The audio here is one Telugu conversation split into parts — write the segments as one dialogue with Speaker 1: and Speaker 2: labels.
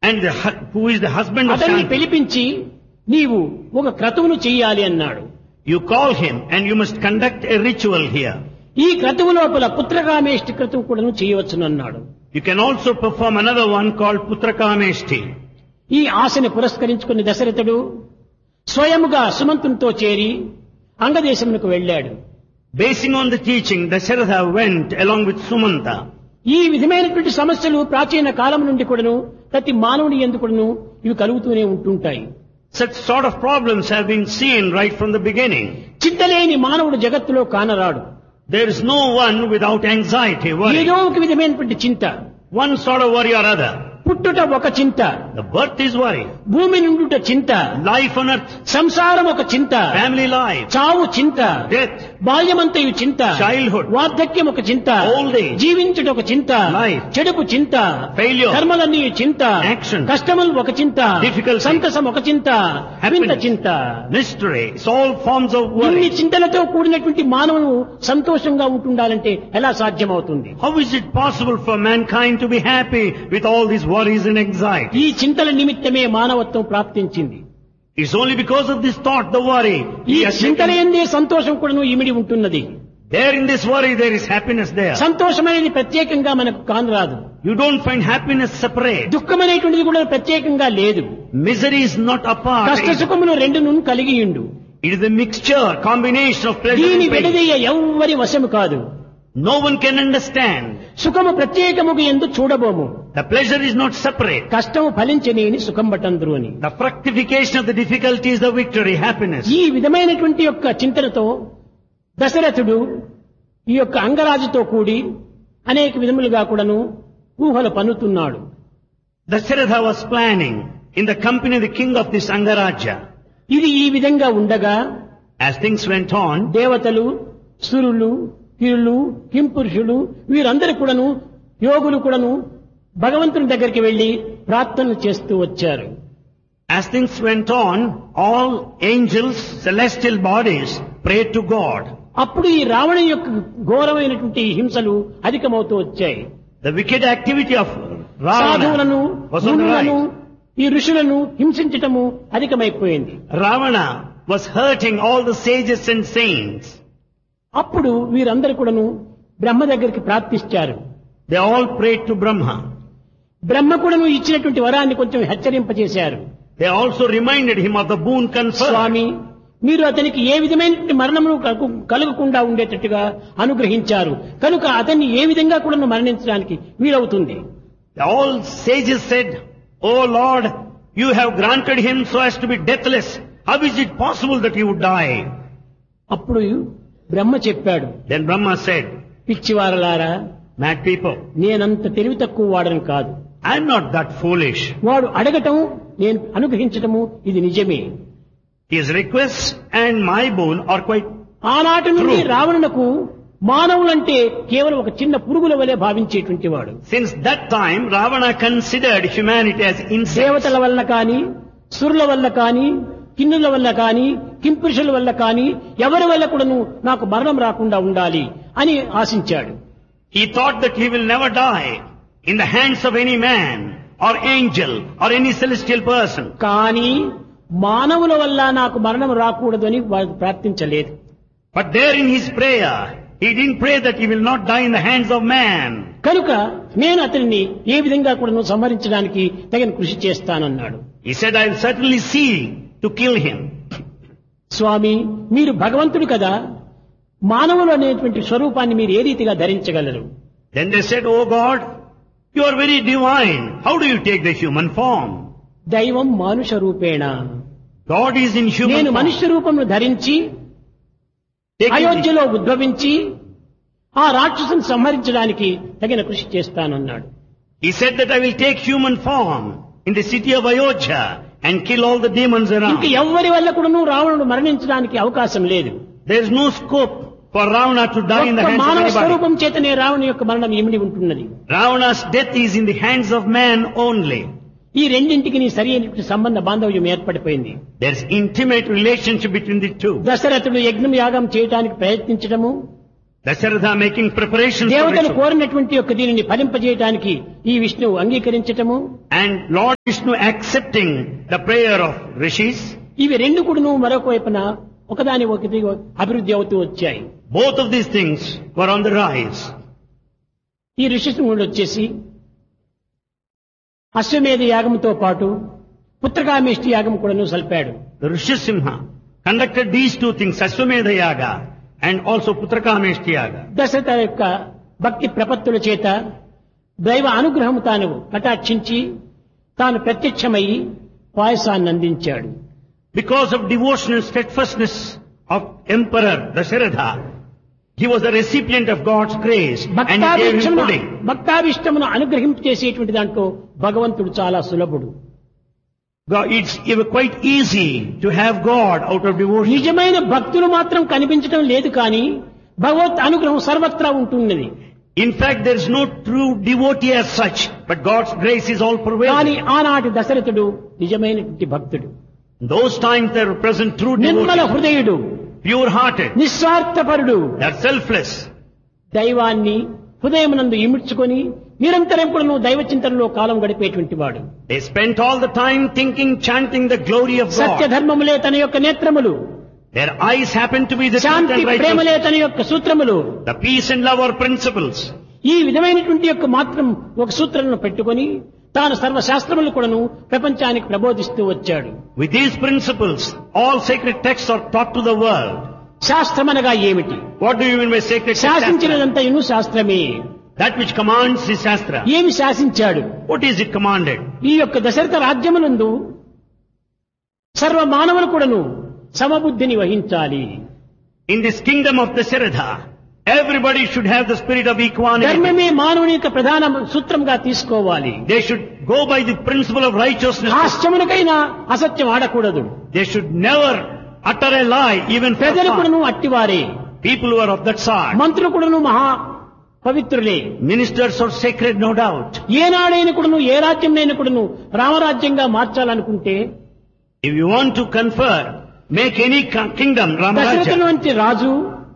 Speaker 1: And who is the husband of
Speaker 2: అతన్ని
Speaker 1: Shantanu?
Speaker 2: పిలిపించి నీవు ఒక క్రతువును చెయ్యాలి అన్నాడు.
Speaker 1: You call him and you must conduct a ritual here.
Speaker 2: ఈ క్రతువు లోపల పుత్రకామేష్టి క్రతువు కూడా చేయవచ్చును అన్నాడు.
Speaker 1: You can also perform another one called Putrakameshti.
Speaker 2: ఈ ఆశని పురస్కరించుకుని దశరథుడు స్వయముగా సుమంతునితో చేరి అంగదేశమునకు వెళ్ళాడు.
Speaker 1: Basing on the teaching, Dasharatha went along with Sumanta.
Speaker 2: ఈ విధమైనటువంటి సమస్యలు ప్రాచీన కాలం నుండి కూడాను ప్రతి మానవుని యందు కూడాను ఇవి కలుగుతూనే ఉంటుంటాయి.
Speaker 1: Such sort of problems have been seen right from the beginning.
Speaker 2: చింతలేని మానవుడు జగత్తులో కానరాడు.
Speaker 1: There is no one without anxiety, worry.
Speaker 2: ఏదో ఒక విధమైనటువంటి చింత.
Speaker 1: One sort of worry or other.
Speaker 2: పుట్టుట ఒక చింత,
Speaker 1: The birth is worry.
Speaker 2: భూమి నుండుట చింత,
Speaker 1: Life on earth,
Speaker 2: సంసారం ఒక చింత,
Speaker 1: family life,
Speaker 2: చావు చింత,
Speaker 1: death,
Speaker 2: బాల్యమంతయు చింత,
Speaker 1: Childhood,
Speaker 2: వార్ధక్యం ఒక చింత,
Speaker 1: old age,
Speaker 2: జీవించుట ఒక చింత,
Speaker 1: life,
Speaker 2: చెడుపు చింత,
Speaker 1: failure,
Speaker 2: కర్మలన్నీ చింత,
Speaker 1: action,
Speaker 2: కష్టములు ఒక చింత,
Speaker 1: difficulty,
Speaker 2: సంతసం ఒక చింత, వింత
Speaker 1: happiness,
Speaker 2: చింత.
Speaker 1: mystery. It's all forms of
Speaker 2: ఇన్ని
Speaker 1: worry.
Speaker 2: చింతలతో కూడినటువంటి మానవుడు సంతోషంగా ఉంటుండాలంటే ఎలా సాధ్యమవుతుంది?
Speaker 1: How is it possible for mankind to be happy with all these worries and anxiety?
Speaker 2: ఈ చింతల నిమిత్తమే మానవత్వం ప్రాప్తించింది.
Speaker 1: It's only because of this thought, the worry.
Speaker 2: ఈ
Speaker 1: He has
Speaker 2: చింతల
Speaker 1: taken-
Speaker 2: ఎందే సంతోషం కూడాను ఇమిడి ఉంటున్నది.
Speaker 1: There in this worry there is happiness there.
Speaker 2: సంతోషం అనేది ప్రత్యేకంగా మనకు కానరాదు.
Speaker 1: You don't find happiness separate.
Speaker 2: దుఃఖం అనేటువంటిది కూడా ప్రత్యేకంగా లేదు.
Speaker 1: Misery is not apart.
Speaker 2: కష్ట సుఖములు రెండును కలిగి ఉండు.
Speaker 1: It is a mixture, combination of pleasure
Speaker 2: దీని
Speaker 1: and pain.
Speaker 2: విడదీయ ఎవ్వరి వశము కాదు.
Speaker 1: No one can understand.
Speaker 2: సుఖము ప్రత్యేకముగా ఎందు చూడబోము.
Speaker 1: The pleasure is not separate.
Speaker 2: కష్టము ఫలించనేని సుఖం బటందురు అని.
Speaker 1: The fructification of the difficulty is the victory, happiness.
Speaker 2: ఈ విధమైనటువంటి యొక్క చింతనతో దశరథుడు ఈ యొక్క అంగరాజుతో కూడి అనేక విధములుగా కూడాను ఊహలు పన్నుతున్నాడు.
Speaker 1: Dasharatha was planning in the company of the king of this Angaraja.
Speaker 2: ఇది ఈ విధంగా ఉండగా
Speaker 1: As things went on,
Speaker 2: దేవతలు, సురులు, కిరులు, కింపురుషులు వీరందరూ కూడాను యోగులు కూడాను భగవంతుని దగ్గరికి వెళ్లి ప్రార్థనలు చేస్తూ వచ్చారు.
Speaker 1: as things went on, all angels, celestial bodies prayed to God.
Speaker 2: అప్పుడు ఈ రావణ యొక్క ఘోరమైనటువంటి హింసలు అధికమవుతూ వచ్చాయి.
Speaker 1: The wicked activity of Ravana
Speaker 2: సాధువులను,
Speaker 1: was on the
Speaker 2: మునులను,
Speaker 1: rise.
Speaker 2: ఈ ఋషులను హింసించటము అధికమైపోయింది.
Speaker 1: Ravana was hurting all the sages and saints.
Speaker 2: అప్పుడు వీరందరూ కూడాను బ్రహ్మ దగ్గరికి ప్రార్థించారు.
Speaker 1: They all prayed to Brahma.
Speaker 2: బ్రహ్మ కూడాను ఇచ్చినటువంటి వరాన్ని కొంచెం హెచ్చరింపజేశారు.
Speaker 1: They also reminded him of the boon conferred.
Speaker 2: స్వామి, మీరు అతనికి ఏ విధమైన మరణము కలగకుండా ఉండేటట్టుగా అనుగ్రహించారు కనుక అతన్ని ఏ విధంగా కూడా మరణించడానికి వీలవుతుంది.
Speaker 1: All sages said, "Oh Lord, you have granted him so as to be deathless. How is it possible that he would die?"
Speaker 2: అప్పుడు బ్రహ్మ చెప్పాడు,
Speaker 1: Then Brahma said,
Speaker 2: పిచ్చివారలారా,
Speaker 1: "Mad people,
Speaker 2: నేనంత తెలివి తక్కువ వాడని కాదు.
Speaker 1: I am not that foolish.
Speaker 2: వాడు అడగటం నేను అనుగ్రహించటము ఇది నిజమే.
Speaker 1: His requests and my boon are quite
Speaker 2: ఆనాటి నుండి
Speaker 1: True.
Speaker 2: రావణునకు మానవులంటే కేవలం ఒక చిన్న పురుగుల వలె భావించేటువంటి వాడు.
Speaker 1: Since that time, Ravana considered humanity as insects.
Speaker 2: దేవతల వల్ల కాని, సురుల వల్ల కాని, కిన్నుల వల్ల కాని, కింపురుషుల వల్ల కాని ఎవరి వల్ల కూడాను నాకు మరణం రాకుండా ఉండాలి అని ఆశించాడు.
Speaker 1: He thought that he will never die in the hands of any man or angel or any celestial person.
Speaker 2: కానీ మానవుల వల్ల నాకు మరణం రాకూడదు అని వాడు ప్రార్థించలేదు.
Speaker 1: But there in his prayer, he didn't pray that he will not die in the hands of man.
Speaker 2: కనుక నేను అతనిని ఏ విధంగా కూడాను సంహరించడానికి తగిన కృషి చేస్తానన్నాడు.
Speaker 1: He said, "I will certainly see to kill him."
Speaker 2: స్వామి, మీరు భగవంతుడు కదా, మానవులు అనేటువంటి స్వరూపాన్ని మీరు ఏ రీతిగా ధరించగలరు?
Speaker 1: Then they said, "Oh God, you are very divine. How do you take the human form?"
Speaker 2: దైవం మానుష రూపేణ.
Speaker 1: God is in human
Speaker 2: నేను
Speaker 1: form.
Speaker 2: మనుష్య రూపమును ధరించి
Speaker 1: Taking the-
Speaker 2: అయోధ్యలో ఉద్భవించి ఆ రాక్షసుని సంహరించడానికి తగిన కృషి చేస్తానన్నాడు.
Speaker 1: He said that I will take human form in the city of Ayodhya and kill all the demons
Speaker 2: ఇంక
Speaker 1: around.
Speaker 2: ఎవ్వరి వల్ల కూడాను రావణుడు మరణించడానికి అవకాశం లేదు.
Speaker 1: There is no scope for Ravana to die in the
Speaker 2: ఒక్క
Speaker 1: hands of
Speaker 2: మానవ
Speaker 1: anybody.
Speaker 2: స్వరూపం చేతనే రావణు యొక్క మరణం ఇమిడి ఉంటున్నది.
Speaker 1: Ravana's death is in the hands of man only.
Speaker 2: ఈ రెండింటికి సరి అయినటువంటి సంబంధ బాంధవ్యం ఏర్పడిపోయింది.
Speaker 1: There is intimate relationship between the two.
Speaker 2: దశరథుడు యజ్ఞం యాగం చేయడానికి ప్రయత్నించడము,
Speaker 1: Dasharatha making preparations for
Speaker 2: దేవతలు
Speaker 1: ritual.
Speaker 2: కోరినటువంటి యొక్క దీనిని ఫలింపజేయడానికి ఈ విష్ణువు అంగీకరించటము,
Speaker 1: And Lord Vishnu accepting the prayer of rishis.
Speaker 2: ఇవి రెండు కూడాను మరొక వైపున ఒకదాని ఒకటి అభివృద్ధి అవుతూ వచ్చాయి.
Speaker 1: Both of these things were on the rise.
Speaker 2: ఈ ఋషిశృంగుడు వచ్చేసి అశ్వమేధ యాగంతో పాటు పుత్రకామేష్టి యాగం కూడాను సల్పాడు.
Speaker 1: The Rishisimha conducted these two things, Ashwamedha Yaga and also Putrakameshti Yaga.
Speaker 2: Dasharatha యొక్క భక్తి ప్రపత్తుల చేత దైవ అనుగ్రహం తాను కటాక్షించి తాను ప్రత్యక్షమయ్యి పాయసాన్ని అందించాడు.
Speaker 1: Because of devotion and steadfastness of Emperor Dasharatha, he was the recipient of God's grace and he gave him pudding.
Speaker 2: భక్తాభిష్టమును అనుగ్రహించేసేటువంటి దాంట్లో భగవంతుడు చాలా సులభుడు.
Speaker 1: It's quite easy to have God out of devotion.
Speaker 2: నిజమైన భక్తులు మాత్రం కనిపించడం లేదు కానీ భగవత్ అనుగ్రహం సర్వత్రా ఉంటున్నది.
Speaker 1: In fact, there is no true devotee as such, but God's grace is all
Speaker 2: కానీ
Speaker 1: pervasive.
Speaker 2: ఆనాటి దశరథుడు నిజమైనటువంటి భక్తుడు,
Speaker 1: In those times there were present true
Speaker 2: Nirmala
Speaker 1: devotees,
Speaker 2: హృదయుడు,
Speaker 1: pure-hearted,
Speaker 2: నిస్వార్థపరుడు,
Speaker 1: they're selfless.
Speaker 2: దైవాన్ని హృదయమునందు ఇముడ్చుకొని నిరంతరం కూడా దైవ చింతనలో కాలం గడిపేటువంటి వాడు.
Speaker 1: They spent all the time thinking, chanting the glory of
Speaker 2: Satya
Speaker 1: God.
Speaker 2: ధర్మములే తన యొక్క నేత్రములు,
Speaker 1: Their eyes happen to be the truth
Speaker 2: Shanti
Speaker 1: and
Speaker 2: ప్రేమలే
Speaker 1: righteousness.
Speaker 2: తన యొక్క సూత్రములు.
Speaker 1: The peace and love are principles.
Speaker 2: ఈ విధమైనటువంటి యొక్క మాత్రం ఒక సూత్రాలను పెట్టుకొని తాను సర్వశాస్త్రములు కూడాను ప్రపంచానికి ప్రబోధిస్తూ వచ్చాడు.
Speaker 1: With these principles, all sacred texts are taught to the world.
Speaker 2: శాస్త్రమనగా ఏమిటి?
Speaker 1: What do you mean by sacred text?
Speaker 2: శాసించినదంతయును శాస్త్రమే.
Speaker 1: That which commands is Shastra.
Speaker 2: ఏమి శాసించాడు?
Speaker 1: What is it commanded?
Speaker 2: ఈ యొక్క దశరథ రాజ్యమునందు సర్వ మానవులు కూడాను సమబుద్ధిని వహించాలి.
Speaker 1: In this kingdom of Dasharatha, everybody should have the spirit of equanimity.
Speaker 2: ధర్మమే మానవుని యొక్క ప్రధాన సూత్రంగా తీసుకోవాలి.
Speaker 1: They should go by the principle of righteousness.
Speaker 2: హాస్యమునకైనా అసత్యం ఆడకూడదు.
Speaker 1: They should never utter a lie, even for
Speaker 2: ప్రజలు
Speaker 1: fun.
Speaker 2: కూడాను అట్టివారే,
Speaker 1: People who are of that sort.
Speaker 2: మంత్రులు కూడాను మహా పవిత్రులే.
Speaker 1: Ministers are sacred, no doubt.
Speaker 2: ఏనాడైనా కూడాను ఏ రాజ్యంనైనా కూడాను రామరాజ్యంగా మార్చాలనుకుంటే
Speaker 1: If you want to confer, make any kingdom
Speaker 2: దశరథుల
Speaker 1: Ramaraja,
Speaker 2: వంటి రాజు,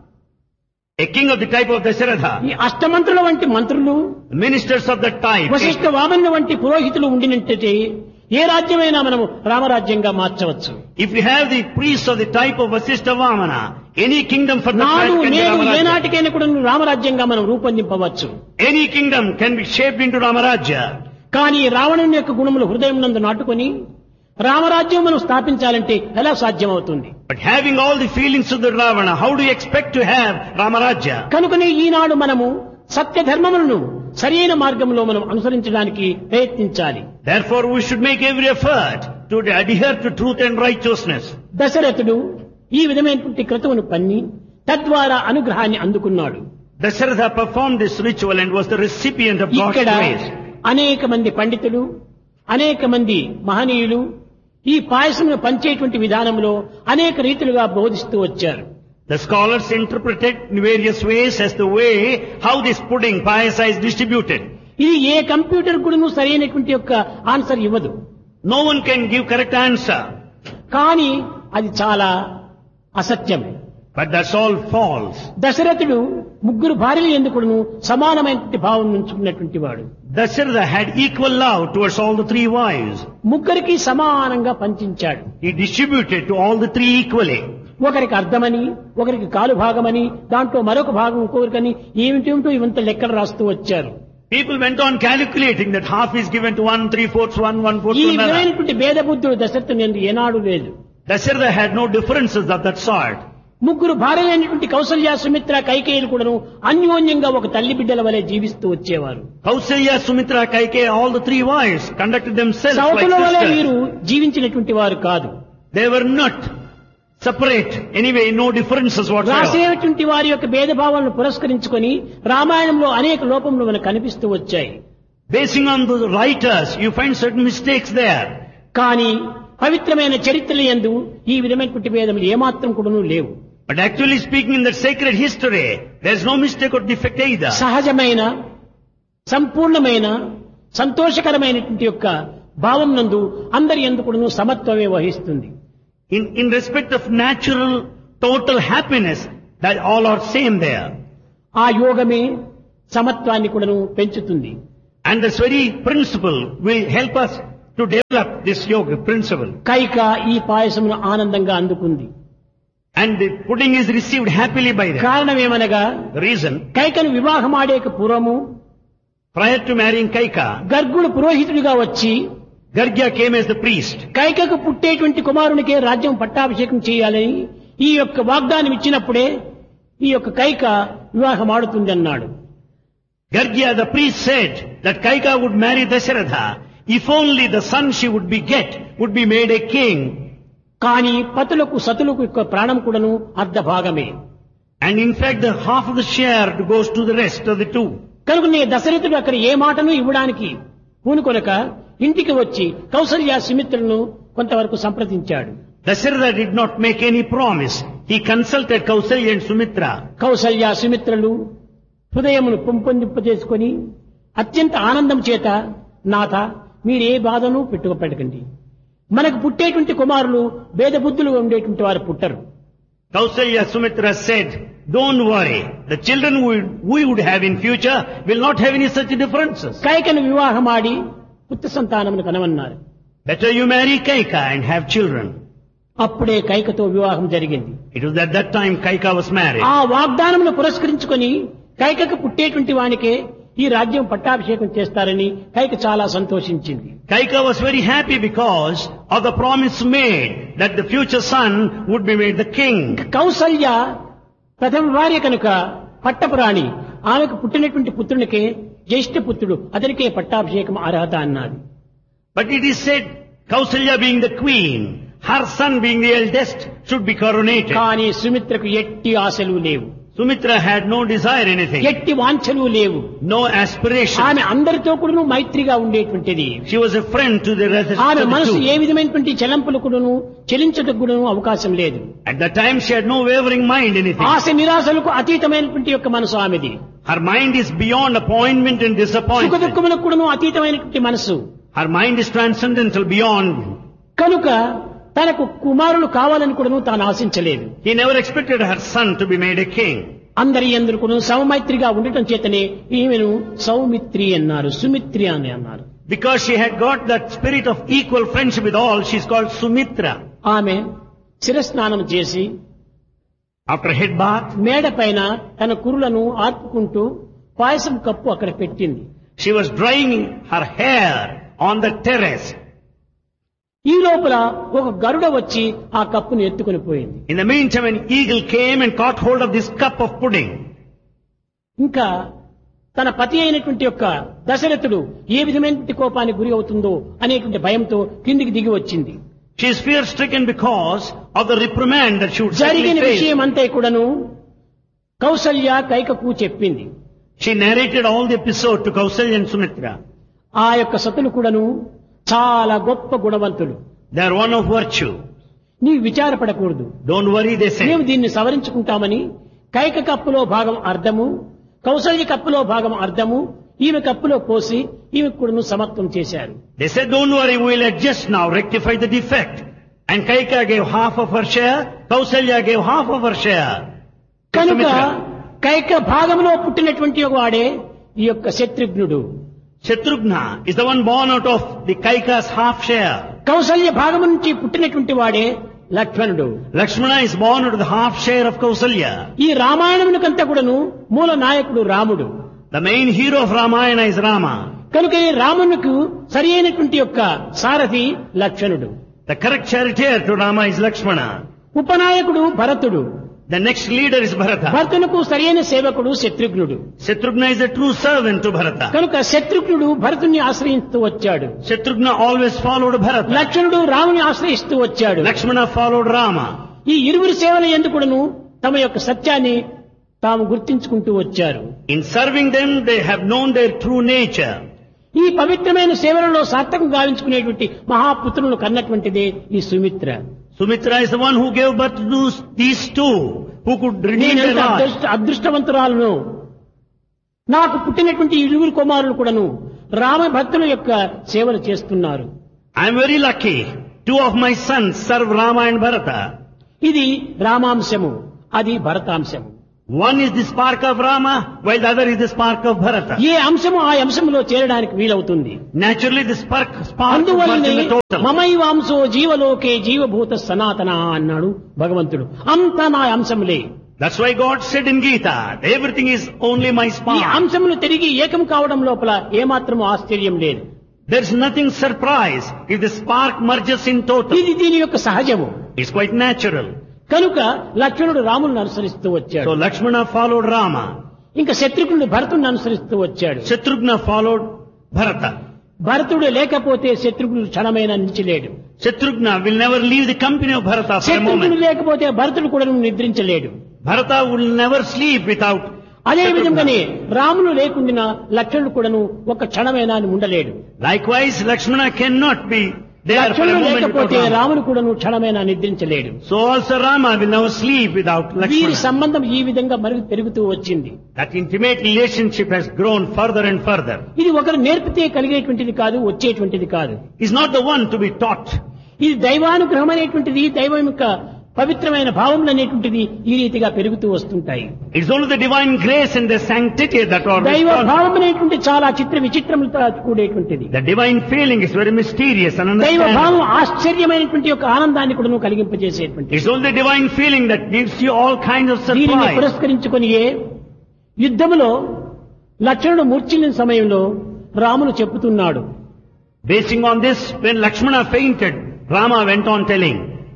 Speaker 1: a king of the type of Dasharatha,
Speaker 2: ఈ అష్టమంత్రుల వంటి మంత్రులు,
Speaker 1: ministers of that type.
Speaker 2: Vashishtha వామనుల వంటి పురోహితులు ఉండినట్టే ఏ రాజ్యమైనా మనము రామరాజ్యంగా మార్చవచ్చు.
Speaker 1: If you have the priests of the type of Vasishtha Vamana, any kingdom for that
Speaker 2: నాడు
Speaker 1: type can be
Speaker 2: నేడు
Speaker 1: Ramaraja.
Speaker 2: ఏనాటికైనా కూడా రామరాజ్యంగా మనం రూపొందింపవచ్చు.
Speaker 1: Any kingdom can be shaped into Ramaraja.
Speaker 2: కానీ రావణుని యొక్క గుణములు హృదయం నందు నాటుకొని రామరాజ్యం మనం స్థాపించాలంటే ఎలా సాధ్యమవుతుంది?
Speaker 1: But having all the feelings of the Ravana, how do you expect to have Ramaraja?
Speaker 2: కనుకనే ఈనాడు మనము సత్య ధర్మములను సరైన మార్గంలో మనం అనుసరించడానికి ప్రయత్నించాలి.
Speaker 1: Therefore we should make every effort to adhere to truth and righteousness.
Speaker 2: దశరథుడు ఈ విధమైనటువంటి క్రతువును పన్ని తద్వారా అనుగ్రహాన్ని అందుకున్నాడు.
Speaker 1: Dasharatha performed this ritual and was the recipient of God's
Speaker 2: ఇక్కడ
Speaker 1: grace.
Speaker 2: అనేక మంది పండితులు, అనేక మంది మహనీయులు ఈ పాయసమును పంచేటువంటి విధానంలో అనేక రీతులుగా బోధిస్తూ వచ్చారు.
Speaker 1: The scholars interpreted in various ways as the way how this pudding, payasa is distributed.
Speaker 2: ఇది ఏ కంప్యూటర్ కూడా సరైనటువంటి యొక్క ఆన్సర్ ఇవ్వదు.
Speaker 1: No one can give correct answer.
Speaker 2: కానీ అది చాలా అసత్యం.
Speaker 1: But that's all false.
Speaker 2: దశరథుడు ముగ్గురు భార్యలు ఎందుకును సమానమైనటువంటి భావం ఉంచుకున్నటువంటి వాడు.
Speaker 1: Dasharatha had equal love towards all the three wives.
Speaker 2: ముగ్గురికి సమానంగా పంచించాడు.
Speaker 1: He distributed to all the three equally.
Speaker 2: ఒకరికి అర్ధమని, ఒకరికి కాలు భాగమని, దాంట్లో మరొక భాగం ఇంకొకరికని ఏమిటేమిటో ఇవంత లెక్కలు రాస్తూ వచ్చారు.
Speaker 1: People went on calculating that half is given to one, 3/4 one, 1/4
Speaker 2: ఈ
Speaker 1: to another.
Speaker 2: విధమైనటువంటి భేద బుద్ధుడు దశరథుని యందు ఏనాడు లేదు.
Speaker 1: Dasharatha had no differences of that sort.
Speaker 2: ముగ్గురు భార్యలైనటువంటి కౌసల్య, సుమిత్ర, కైకేయులు కూడాను అన్యోన్యంగా ఒక తల్లి బిడ్డల వలె జీవిస్తూ వచ్చేవారు.
Speaker 1: Kausalya, Sumitra, Kaikeyi, all the three wives conducted themselves like
Speaker 2: సౌతుల వలె
Speaker 1: sisters.
Speaker 2: వీరు జీవించినటువంటి వారు కాదు.
Speaker 1: They were not separate. Anyway, no differences whatsoever.
Speaker 2: రాసేటువంటి వారి యొక్క భేదభావాలను పురస్కరించుకొని రామాయణంలో అనేక లోపములు మనకు కనిపిస్తూ వచ్చాయి.
Speaker 1: Basing on the writers, you find certain mistakes there.
Speaker 2: కానీ పవిత్రమైన చరిత్రల యందు ఈ విధమైనటువంటి భేదములు ఏమాత్రం కూడాను లేవు.
Speaker 1: But actually speaking, in that sacred history, there is no mistake or defect either.
Speaker 2: సహజమైన, సంపూర్ణమైన, సంతోషకరమైనటువంటి యొక్క భావం నందు అందరి యందు కూడాను సమత్వమే వహిస్తుంది.
Speaker 1: In respect of natural, total happiness, that all are same there.
Speaker 2: ఆ యోగమే సమత్వాన్ని కూడాను పెంచుతుంది.
Speaker 1: And this very principle will help us to develop this yoga principle.
Speaker 2: Kaika ఈ పాయసమును ఆనందంగా అందుకుంది.
Speaker 1: And the pudding is received happily by them.
Speaker 2: కారణమేమనగా
Speaker 1: The reason,
Speaker 2: కైకను వివాహమాడేక పూర్వము
Speaker 1: prior to marrying Kaika,
Speaker 2: గర్గుడు పురోహితుడిగా వచ్చి
Speaker 1: Gargya came as the priest.
Speaker 2: కైకకు పుట్టేటువంటి కుమారునికే రాజ్యం పట్టాభిషేకం చేయాలని ఈ యొక్క వాగ్దానం ఇచ్చినప్పుడే ఈ యొక్క కైక వివాహం ఆడుతుంది అన్నాడు.
Speaker 1: Gargya, the priest, said that Kaika would marry Dasharatha if only the son she would would be made a king.
Speaker 2: కానీ పతులకు సతులకు యొక్క ప్రాణం కూడాను అర్ధ భాగమే.
Speaker 1: And in fact, the half of the share goes to the rest of the two.
Speaker 2: కనుకనే దశరథుడు అక్కడ ఏ మాటను ఇవ్వడానికి పూనుకొనక ఇంటికి వచ్చి కౌసల్య సుమిత్రను కొంతవరకు సంప్రదించాడు.
Speaker 1: Dasharatha did not make any promise. He consulted Kausalya and Sumitra.
Speaker 2: Kaushalya సుమిత్రలు హృదయమును పెంపొందింపజేసుకొని అత్యంత ఆనందం చేత నాథ మీరే బాధను పెట్టుకోపెట్టకండి, మనకు పుట్టేటువంటి కుమారులు భేద బుద్ధులు ఉండేటువంటి వారు పుట్టరు.
Speaker 1: Kausalya Sumitra said, don't worry, the children we would have in future will not have any such differences.
Speaker 2: కైకను వివాహమాడి పుత్ర సంతానమును కనమన్నారు.
Speaker 1: Better you marry Kaika and have children.
Speaker 2: అప్పుడే కైకతో వివాహం జరిగింది.
Speaker 1: It was at that time Kaika was married.
Speaker 2: ఆ వాగ్దానమును పురస్కరించుకొని కైకకు పుట్టేటువంటి వానికే ఈ రాజ్యం పట్టాభిషేకం చేస్తారని కైక చాలా సంతోషించింది.
Speaker 1: Kaika was very happy because of the promise made that the future son would be made the king.
Speaker 2: Kaushalya ప్రథమ భార్య కనుక పట్టపురాణి, ఆమెకు పుట్టినటువంటి పుత్రునికే జ్యేష్ఠ పుత్రుడు అతనికే పట్టాభిషేకం అర్హత అన్నది.
Speaker 1: But it is said, Kausalya being the queen, her son being the eldest, should be coronated.
Speaker 2: కానీ సుమిత్రకు ఎట్టి ఆశలు లేవు,
Speaker 1: Sumitra had no desire anything,
Speaker 2: ఎట్టి వాంఛలు లేవు,
Speaker 1: no aspiration.
Speaker 2: ఆమె అందరితో కూడా మైత్రిగా ఉండేటువంటిది.
Speaker 1: She was a friend to the rest
Speaker 2: ఆమె
Speaker 1: of the
Speaker 2: మనసు
Speaker 1: two.
Speaker 2: ఏ విధమైనటువంటి చలంపులకును చెలించటకును అవకాశం లేదు.
Speaker 1: At that time she had no wavering mind anything.
Speaker 2: ఆశ నిరాశలకు అతీతమైనటువంటి యొక్క మనసు ఆమెది.
Speaker 1: Her mind is beyond appointment and
Speaker 2: సుఖ
Speaker 1: disappointment.
Speaker 2: దుఃఖములకు కూడాను అతీతమైనటువంటి మనసు.
Speaker 1: Her mind is transcendental beyond.
Speaker 2: కనుక తనకు కుమారులు కావాలని కూడాను తాను ఆశించలేదు.
Speaker 1: He never expected her son to be made a king.
Speaker 2: అందరి యందు కూడాను సౌమైత్రిగా ఉండటం చేతనే ఈమెను సౌమిత్రి అన్నారు, సుమిత్రి అని అన్నారు.
Speaker 1: Because she had got that spirit of equal friendship with all, she is called Sumitra.
Speaker 2: ఆమె శిరస్నానం చేసి
Speaker 1: After head bath,
Speaker 2: మేడ పైన తన కురులను ఆర్పుకుంటూ పాయసం కప్పు అక్కడ పెట్టింది.
Speaker 1: she was drying her hair on the terrace.
Speaker 2: ఈ లోపల ఒక గరుడ వచ్చి ఆ కప్పును ఎత్తుకుని పోయింది.
Speaker 1: In the meantime, an eagle came and caught hold of this cup of pudding.
Speaker 2: ఇంకా తన పతి అయినటువంటి యొక్క దశరథుడు ఏ విధమైనటువంటి కోపానికి గురి అవుతుందో అనేటువంటి భయంతో కిందికి దిగి వచ్చింది.
Speaker 1: She is fear-stricken because of the reprimand that she would
Speaker 2: జరిగిన
Speaker 1: certainly face.
Speaker 2: విషయం అంతా కూడాను కౌసల్య కైకకు చెప్పింది.
Speaker 1: She narrated all the episode to Kausalya and Sumitra.
Speaker 2: ఆ యొక్క సతులు కూడాను చాలా గొప్ప గుణవంతులు.
Speaker 1: They are one of virtue.
Speaker 2: నీవు విచారపడకూడదు,
Speaker 1: Don't worry, they
Speaker 2: మేము
Speaker 1: say.
Speaker 2: దీన్ని సవరించుకుంటామని కైక కప్పులో భాగం అర్ధము, కౌసల్య కప్పులో భాగం అర్ధము ఈమె కప్పులో పోసి ఈమె కూడాను సమత్వం చేశారు.
Speaker 1: They said, don't worry, we will adjust now, rectify the defect. And Kaika gave half of her share, Kausalya gave half of her share. to
Speaker 2: కనుక
Speaker 1: Sumitra.
Speaker 2: కైక భాగంలో పుట్టినటువంటి వాడే ఈ యొక్క శత్రుఘ్నుడు.
Speaker 1: Shatrughna is the one born out of the Kaika's half share.
Speaker 2: Kaushalya భాగం నుంచి పుట్టినటువంటి వాడే లక్ష్మణుడు.
Speaker 1: Lakshmana is born out of the half share of Kausalya.
Speaker 2: ఈ రామాయణమునికంతా కూడాను మూల నాయకుడు రాముడు.
Speaker 1: The main hero of Ramayana is Rama.
Speaker 2: కనుక ఈ రామునికి సరి అయినటువంటి యొక్క సారథి లక్ష్మణుడు.
Speaker 1: The correct charioteer to Rama is Lakshmana.
Speaker 2: ఉపనాయకుడు భరతుడు.
Speaker 1: The next leader is Bharata.
Speaker 2: భరతునకు సరైన సేవకుడు శత్రుఘ్నుడు.
Speaker 1: Shatrughna is a true servant to Bharata.
Speaker 2: కనుక శత్రుఘ్నుడు భరతుని ఆశ్రయిస్తూ వచ్చాడు.
Speaker 1: Shatrughna always followed Bharata.
Speaker 2: లక్ష్మణుడు రాముని ఆశ్రయిస్తూ వచ్చాడు.
Speaker 1: Lakshmana followed Rama.
Speaker 2: ఈ ఇరువురి సేవల ఎందుకును తమ యొక్క సత్యాన్ని తాము గుర్తించుకుంటూ వచ్చారు.
Speaker 1: In serving them, they have known their true nature.
Speaker 2: ఈ పవిత్రమైన సేవలలో సార్థకం గావించుకునేటువంటి మహాపుత్రులను కన్నటువంటిదే ఈ Sumitra.
Speaker 1: Sumitra is the one who gave birth to these two, who could redeem their
Speaker 2: నేనెంత
Speaker 1: lives.
Speaker 2: అదృష్టవంతురాలను. నాకు పుట్టినటువంటి ఇరువురు కుమారులు కూడాను రామ భక్తుల యొక్క సేవలు చేస్తున్నారు.
Speaker 1: I am very lucky. Two of my sons serve Rama and Bharata.
Speaker 2: ఇది రామాంశము, అది భరతాంశము.
Speaker 1: One is the spark of Rama, while the other is the spark of Bharata.
Speaker 2: ఏ అంశము ఆ అంశంలో చేరడానికి వీలవుతుంది.
Speaker 1: Naturally, the spark
Speaker 2: అందువల్లనే
Speaker 1: in the total.
Speaker 2: మమైవాంశో జీవలోకే జీవభూత సనాతన అన్నాడు భగవంతుడు. అంతా నా అంశములే.
Speaker 1: That's why God said in Gita, everything is only my
Speaker 2: ఈ
Speaker 1: spark.
Speaker 2: అంశములు తిరిగి ఏకం కావడం లోపల ఏమాత్రము ఆశ్చర్యం లేదు.
Speaker 1: There's nothing surprise if the spark merges in total.
Speaker 2: ఇది దీని యొక్క సహజము.
Speaker 1: It's quite natural.
Speaker 2: కనుక లక్ష్మణుడు రాములను అనుసరిస్తూ వచ్చాడు.
Speaker 1: So Lakshmana followed Rama.
Speaker 2: ఇంకా శత్రుఘ్నుడు భరతుడిని అనుసరిస్తూ వచ్చాడు.
Speaker 1: Shatrugna followed Bharata.
Speaker 2: భరతుడు లేకపోతే శత్రుఘ్నుడు క్షణమైనా నిలిచలేడు.
Speaker 1: Shatrugna will never leave the company of Bharata for a
Speaker 2: Shatrughnudu
Speaker 1: moment.
Speaker 2: లేకపోతే భరతుడు కూడా నిద్రించలేడు.
Speaker 1: Bharata will never sleep without
Speaker 2: అదే
Speaker 1: Shatrugna.
Speaker 2: విధంగానే రాములు లేకుండా లక్ష్మణుడు కూడాను ఒక క్షణమైనా ఉండలేడు.
Speaker 1: Likewise, Lakshmana cannot be there for a
Speaker 2: లక్ష్మణుడు
Speaker 1: moment without
Speaker 2: లేకపోతే
Speaker 1: Rama.
Speaker 2: రాముడు కూడాను క్షణమైనా నిద్రించలేడు.
Speaker 1: So also Rama will never sleep without
Speaker 2: వీరి
Speaker 1: Lakshmana.
Speaker 2: సంబంధం ఈ విధంగా పెరుగుతూ వచ్చింది.
Speaker 1: That intimate relationship has grown further and further.
Speaker 2: ఇది ఒకరు నేర్పితే కలిగేటువంటిది కాదు, వచ్చేటువంటిది కాదు.
Speaker 1: He's not the one to be taught.
Speaker 2: ఇది దైవానుగ్రహం అనేటువంటిది, దైవం యొక్క పవిత్రమైన భావములు అనేటువంటిది ఈ రీతిగా పెరుగుతూ వస్తుంటాయి.
Speaker 1: It's only the divine grace and the sanctity that are
Speaker 2: దైవ
Speaker 1: restored.
Speaker 2: భావం అనేటువంటి చాలా చిత్ర విచిత్రములతో కూడేటువంటిది.
Speaker 1: The divine feeling is very mysterious and
Speaker 2: దైవ భావం
Speaker 1: ununderstandable.
Speaker 2: ఆశ్చర్యమైనటువంటి యొక్క ఆనందాన్ని కూడా కలిగింపజేసేటువంటి.
Speaker 1: It's only the divine feeling that gives you all kinds of
Speaker 2: దీనిని
Speaker 1: surprise.
Speaker 2: పురస్కరించుకొనియే యుద్ధములో లక్ష్మణుడు మూర్ఛిల్లిన సమయంలో రాముడు చెప్పుతున్నాడు.
Speaker 1: Basing on this, when Lakshmana fainted, Rama went on telling,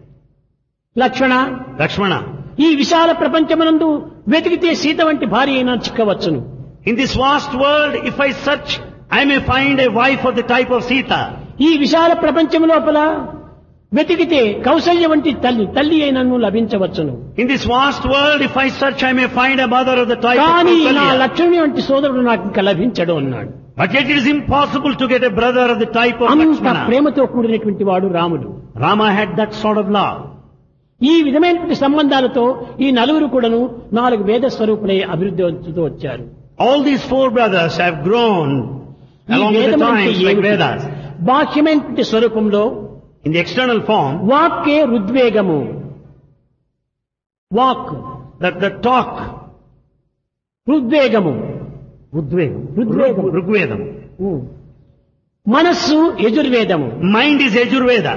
Speaker 2: Lakshmana,
Speaker 1: Lakshmana,
Speaker 2: ఈ విశాల ప్రపంచమునందు వెతికితే సీత వంటి భార్య అయినా చిక్కవచ్చును.
Speaker 1: in this vast world, if I search, I may find a wife of the type of Sita.
Speaker 2: ఈ విశాల ప్రపంచం లోపల వెతికితే కౌసల్య వంటి తల్లి అయినను లభించవచ్చును.
Speaker 1: In this vast world, if I search, I may find a mother of the type of
Speaker 2: కానీ నా
Speaker 1: Kausalya.
Speaker 2: లక్ష్మణుని వంటి సోదరుడు నాకు ఇంకా లభించడు అన్నాడు.
Speaker 1: But yet it is impossible to get a brother of the type of
Speaker 2: అంత
Speaker 1: Lakshmana.
Speaker 2: ప్రేమతో కూడినటువంటి వాడు రాముడు.
Speaker 1: Rama had that sort of love.
Speaker 2: ఈ విధమైనటువంటి సంబంధాలతో ఈ నలుగురు కూడాను 4 వేద స్వరూపులై అభివృద్ధి అవుతూ వచ్చారు.
Speaker 1: All these 4 brothers have grown
Speaker 2: ఈ
Speaker 1: along with the
Speaker 2: వేదములంటే
Speaker 1: times like
Speaker 2: ఏమిటి?
Speaker 1: Vedas.
Speaker 2: బాహ్యమైనటువంటి స్వరూపంలో
Speaker 1: In the external form,
Speaker 2: వాక్కే రుద్వేగము, walk
Speaker 1: that the talk,
Speaker 2: రుద్వేగము,
Speaker 1: Rigvedam.
Speaker 2: మనస్సు యజుర్వేదము,
Speaker 1: Mind is Yajurveda.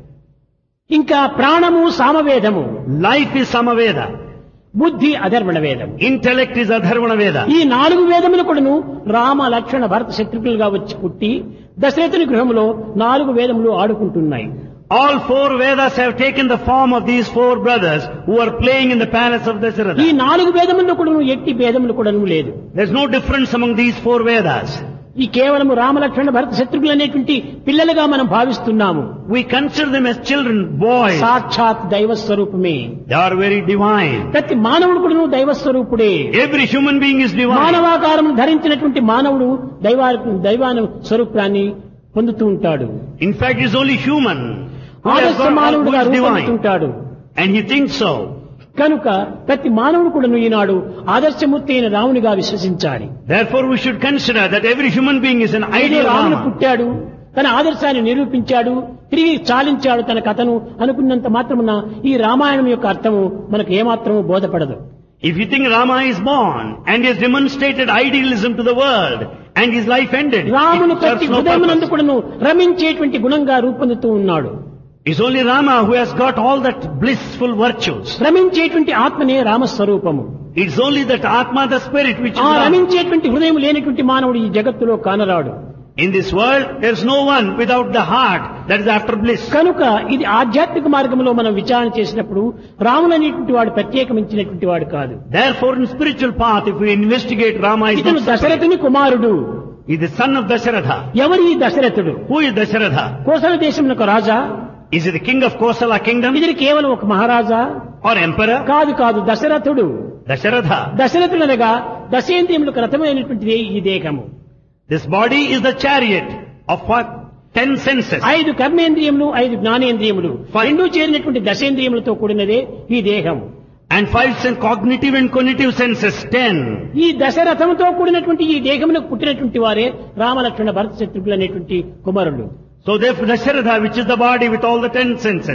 Speaker 2: ఇంకా ప్రాణము సామవేదము,
Speaker 1: Life is Samaveda.
Speaker 2: బుద్ధి అధర్వణ వేదము.
Speaker 1: Intellect is Adharvana Veda.
Speaker 2: ఈ 4 వేదములు కూడాను రామ లక్ష్మణ భరత శత్రుఘ్నులుగా వచ్చి పుట్టి దశరథుని గృహంలో 4 వేదములు ఆడుకుంటున్నాయి.
Speaker 1: All 4 Vedas have taken the form of these 4 brothers who are playing in the palace of
Speaker 2: ఈ
Speaker 1: Dasharatha.
Speaker 2: 4 వేదముల్లో కూడాను ఎట్టి భేదములు కూడాను లేదు.
Speaker 1: There's no difference among these 4 Vedas.
Speaker 2: ఈ కేవలము రామ లక్ష్మణ భరత శత్రుఘ్నులు అనేటువంటి పిల్లలుగా మనం భావిస్తున్నాము.
Speaker 1: We consider them as children, boys.
Speaker 2: సాక్షాత్ దైవ స్వరూపమే.
Speaker 1: They are very divine.
Speaker 2: ప్రతి మానవుడు కూడాను దైవ స్వరూపుడే.
Speaker 1: Every human being is divine.
Speaker 2: మానవాకారం ధరించినటువంటి మానవుడు దైవాన స్వరూపాన్ని పొందుతూ ఉంటాడు.
Speaker 1: In fact, he is only human. Who has
Speaker 2: ఆదర్శ
Speaker 1: got
Speaker 2: మానవుడుగా
Speaker 1: who is divine.
Speaker 2: రూపొందుతుంటాడు.
Speaker 1: And he thinks so.
Speaker 2: కనుక ప్రతి మానవుడు కూడాను ఈనాడు ఆదర్శమూర్తి అయిన రామునిగా విశ్వసించాలి.
Speaker 1: Therefore, we should consider that every human being is an
Speaker 2: అయితే
Speaker 1: ideal
Speaker 2: రాముడు
Speaker 1: Rama.
Speaker 2: పుట్టాడు, తన ఆదర్శాన్ని నిరూపించాడు, తిరిగి చాలించాడు తన కథను అనుకున్నంత మాత్రమున ఈ రామాయణం యొక్క అర్థము మనకు ఏమాత్రము బోధపడదు.
Speaker 1: If you think Rama is born and he has demonstrated idealism to the world and his life ended,
Speaker 2: రామును
Speaker 1: it
Speaker 2: ప్రతి
Speaker 1: serves no
Speaker 2: హృదయమునందు
Speaker 1: purpose.
Speaker 2: కూడాను రమించేటువంటి గుణంగా రూపొందుతూ ఉన్నాడు.
Speaker 1: It's only Rama who has got all that blissful virtues.
Speaker 2: రమించేటువంటి ఆత్మనే రామస్వరూపము.
Speaker 1: It's only that Atma, the spirit, which is
Speaker 2: ఆ
Speaker 1: Rama.
Speaker 2: రమించేటువంటి హృదయం లేనటువంటి మానవుడు ఈ జగత్తులో కానరాడు.
Speaker 1: In this world, there's no one without the heart that is after bliss.
Speaker 2: కనుక ఇది ఆధ్యాత్మిక మార్గంలో మనం విచారణ చేసినప్పుడు రాముడు అనేటువంటి వాడు ప్రత్యేకమించినటువంటి వాడు కాదు.
Speaker 1: Therefore, in spiritual path, if we investigate Rama, is
Speaker 2: ఇతను
Speaker 1: not separate.
Speaker 2: దశరథుని కుమారుడు.
Speaker 1: He is the son of Dasharatha.
Speaker 2: ఎవరు ఈ దశరథుడు?
Speaker 1: Who is Dasharatha?
Speaker 2: కోసల దేశమునకు రాజా?
Speaker 1: Is he the king of Kosala kingdom
Speaker 2: ఇది కేవలం ఒక మహారాజా?
Speaker 1: or emperor?
Speaker 2: కాదు, దశరథుడు.
Speaker 1: Dasharatha.
Speaker 2: దశరథుడనగా దశేంద్రియములకు రథమైనటువంటిది ఈ దేహము.
Speaker 1: This body is the chariot of what? 10 senses.
Speaker 2: 5 కర్మేంద్రియములు, 5 జ్ఞానేంద్రియములు,
Speaker 1: 5
Speaker 2: రెండూ చేరినటువంటి దశేంద్రియములతో కూడినదే ఈ దేహం.
Speaker 1: And 5 cognitive and cognitive senses, 10.
Speaker 2: ఈ దశరథముతో కూడినటువంటి ఈ దేహమునకు పుట్టినటువంటి వారే రామలక్ష్మణ భరత శత్రుఘ్నులు అనేటువంటి కుమారులు.
Speaker 1: So therefore Dasharatha, which is the body with all the 10 senses,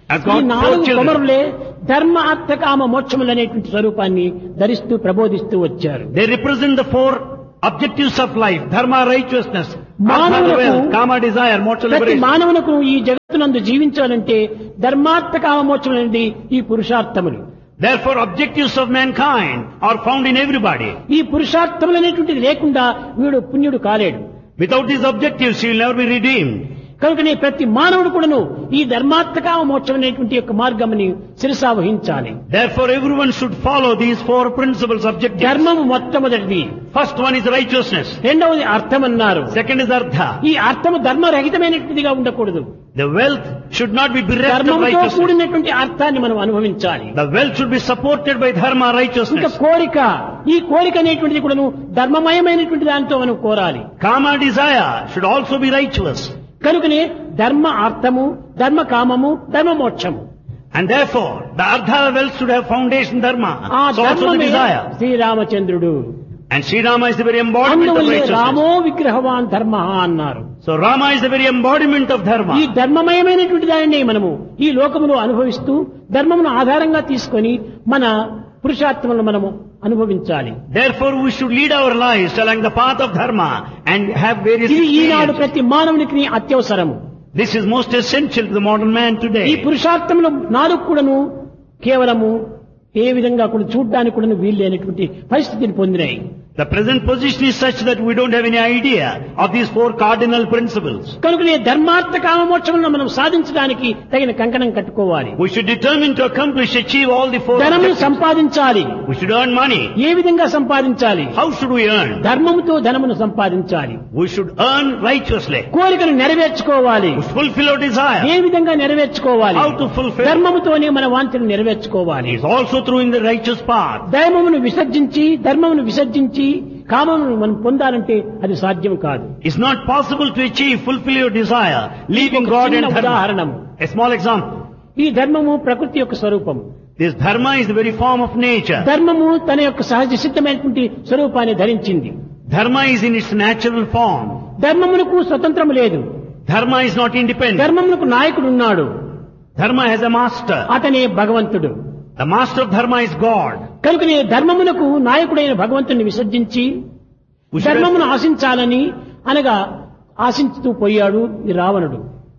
Speaker 1: As
Speaker 2: ఈ
Speaker 1: God 4
Speaker 2: నాలుగు
Speaker 1: children.
Speaker 2: కుమారులే ధర్మ అర్థ కామ మోక్షములు అనేటువంటి స్వరూపాన్ని ధరిస్తూ ప్రబోధిస్తూ వచ్చారు.
Speaker 1: They represent the 4 objectives of life: dharma, righteousness, artha,
Speaker 2: మానవులకు
Speaker 1: wealth, kama, desire, moksha,
Speaker 2: ప్రతి
Speaker 1: liberation.
Speaker 2: మానవులకు ఈ జగత్తునందు జీవించాలంటే ధర్మార్థ కామ మోక్షములు అనేది ఈ పురుషార్థములు.
Speaker 1: Therefore, objectives of mankind are found in everybody.
Speaker 2: ఈ పురుషార్థములు అనేటువంటిది లేకుండా వీడు పుణ్యుడు కాలేడు.
Speaker 1: Without these objectives, he will never be redeemed.
Speaker 2: కనుకనే ప్రతి మానవుడు కూడాను ఈ ధర్మార్థ కామ మోక్షం అనేటువంటి యొక్క మార్గముని శిరసా వహించాలి.
Speaker 1: Therefore, everyone should follow these 4 principles, objectives.
Speaker 2: ధర్మము మొట్టమొదటిది.
Speaker 1: First one is righteousness.
Speaker 2: రెండవది అర్థం అన్నారు.
Speaker 1: Second is artha.
Speaker 2: ఈ అర్థము ధర్మరహితమైనటువంటిదిగా ఉండకూడదు.
Speaker 1: The wealth should not be bereft of
Speaker 2: ధర్మంతో
Speaker 1: righteousness.
Speaker 2: కూడినటువంటి అర్థాన్ని మనం అనుభవించాలి.
Speaker 1: The wealth should be supported by dharma,
Speaker 2: ఇంకా
Speaker 1: righteousness.
Speaker 2: కోరిక, ఈ కోరిక అనేటువంటిది కూడాను ధర్మమయమైనటువంటి దాంతో మనం కోరాలి.
Speaker 1: Kama, desire should also be righteous.
Speaker 2: కనుకనే ధర్మ అర్థము, ధర్మ కామము, ధర్మ మోక్షము.
Speaker 1: And therefore, the artha wealth should have foundation dharma.
Speaker 2: ఆ
Speaker 1: So also the
Speaker 2: ధర్మమే
Speaker 1: desire.
Speaker 2: శ్రీరామచంద్రుడు.
Speaker 1: And Sri Rama is the very embodiment of
Speaker 2: అందువల్లే
Speaker 1: righteousness.
Speaker 2: రామో విగ్రహవాన్ ధర్మ అన్నారు.
Speaker 1: So Rama is the very embodiment of
Speaker 2: ఈ
Speaker 1: dharma.
Speaker 2: ధర్మమయమైనటువంటి దానిని మనము ఈ లోకములో అనుభవిస్తూ ధర్మమును ఆధారంగా తీసుకొని మన పురుషార్థములను మనము అనుభవించాలి.
Speaker 1: Therefore, we should lead our lives along the path of dharma and have various
Speaker 2: ఇది ఈనాడు
Speaker 1: experiences.
Speaker 2: ప్రతి మానవునికి అత్యవసరము.
Speaker 1: This is most essential to the modern man
Speaker 2: ఈ
Speaker 1: today.
Speaker 2: పురుషార్థములు నాలుగు కూడాను కేవలము ఏ విధంగా కూడా చూడ్డానికి కూడా వీలు లేనటువంటి పరిస్థితిని పొందినాయి.
Speaker 1: The present position is such that we don't have any idea of these 4 cardinal principles.
Speaker 2: కనుకనే ధర్మార్థ కామమోక్షములను మనం సాధించడానికి తగిన కంకణం కట్టుకోవాలి.
Speaker 1: We should determine to accomplish, achieve all the 4
Speaker 2: ధనమును
Speaker 1: objectives.
Speaker 2: సంపాదించాలి.
Speaker 1: We should earn money.
Speaker 2: ఏ విధంగా సంపాదించాలి?
Speaker 1: How should we earn?
Speaker 2: ధర్మముతో ధనమును సంపాదించాలి.
Speaker 1: We should earn righteously.
Speaker 2: కోరికను నెరవేర్చుకోవాలి.
Speaker 1: We should fulfill our desire.
Speaker 2: ఏ విధంగా నెరవేర్చుకోవాలి?
Speaker 1: How to fulfill?
Speaker 2: ధర్మముతోనే మన వాంఛను నెరవేర్చుకోవాలి.
Speaker 1: It is also through in the righteous path.
Speaker 2: ధర్మమును విసర్జించి ధర్మమును విసర్జించి కామమును మనం పొందాలంటే అది సాధ్యం కాదు.
Speaker 1: It's not possible to achieve, fulfill your desire, leaving
Speaker 2: ఒక
Speaker 1: God
Speaker 2: చిన్న
Speaker 1: and dharma.
Speaker 2: ఉదాహరణము.
Speaker 1: A small example.
Speaker 2: ఈ ధర్మము ప్రకృతి యొక్క స్వరూపము.
Speaker 1: This dharma is the very form of nature.
Speaker 2: ధర్మము తన యొక్క సహజ సిద్ధమైనటువంటి స్వరూపాన్ని ధరించింది.
Speaker 1: Dharma is in its natural form.
Speaker 2: ధర్మమునకు స్వతంత్రం లేదు.
Speaker 1: Dharma is not independent.
Speaker 2: ధర్మమునకు నాయకుడు ఉన్నాడు.
Speaker 1: Dharma has a master.
Speaker 2: అతనే భగవంతుడు.
Speaker 1: The master of dharma is God.
Speaker 2: కనుకనే ధర్మమునకు నాయకుడైన భగవంతుని విసర్జించి
Speaker 1: We should
Speaker 2: ధర్మమును ఆశించాలని అనగా ఆశించుతూ పోయాడు ఈ రావణుడు.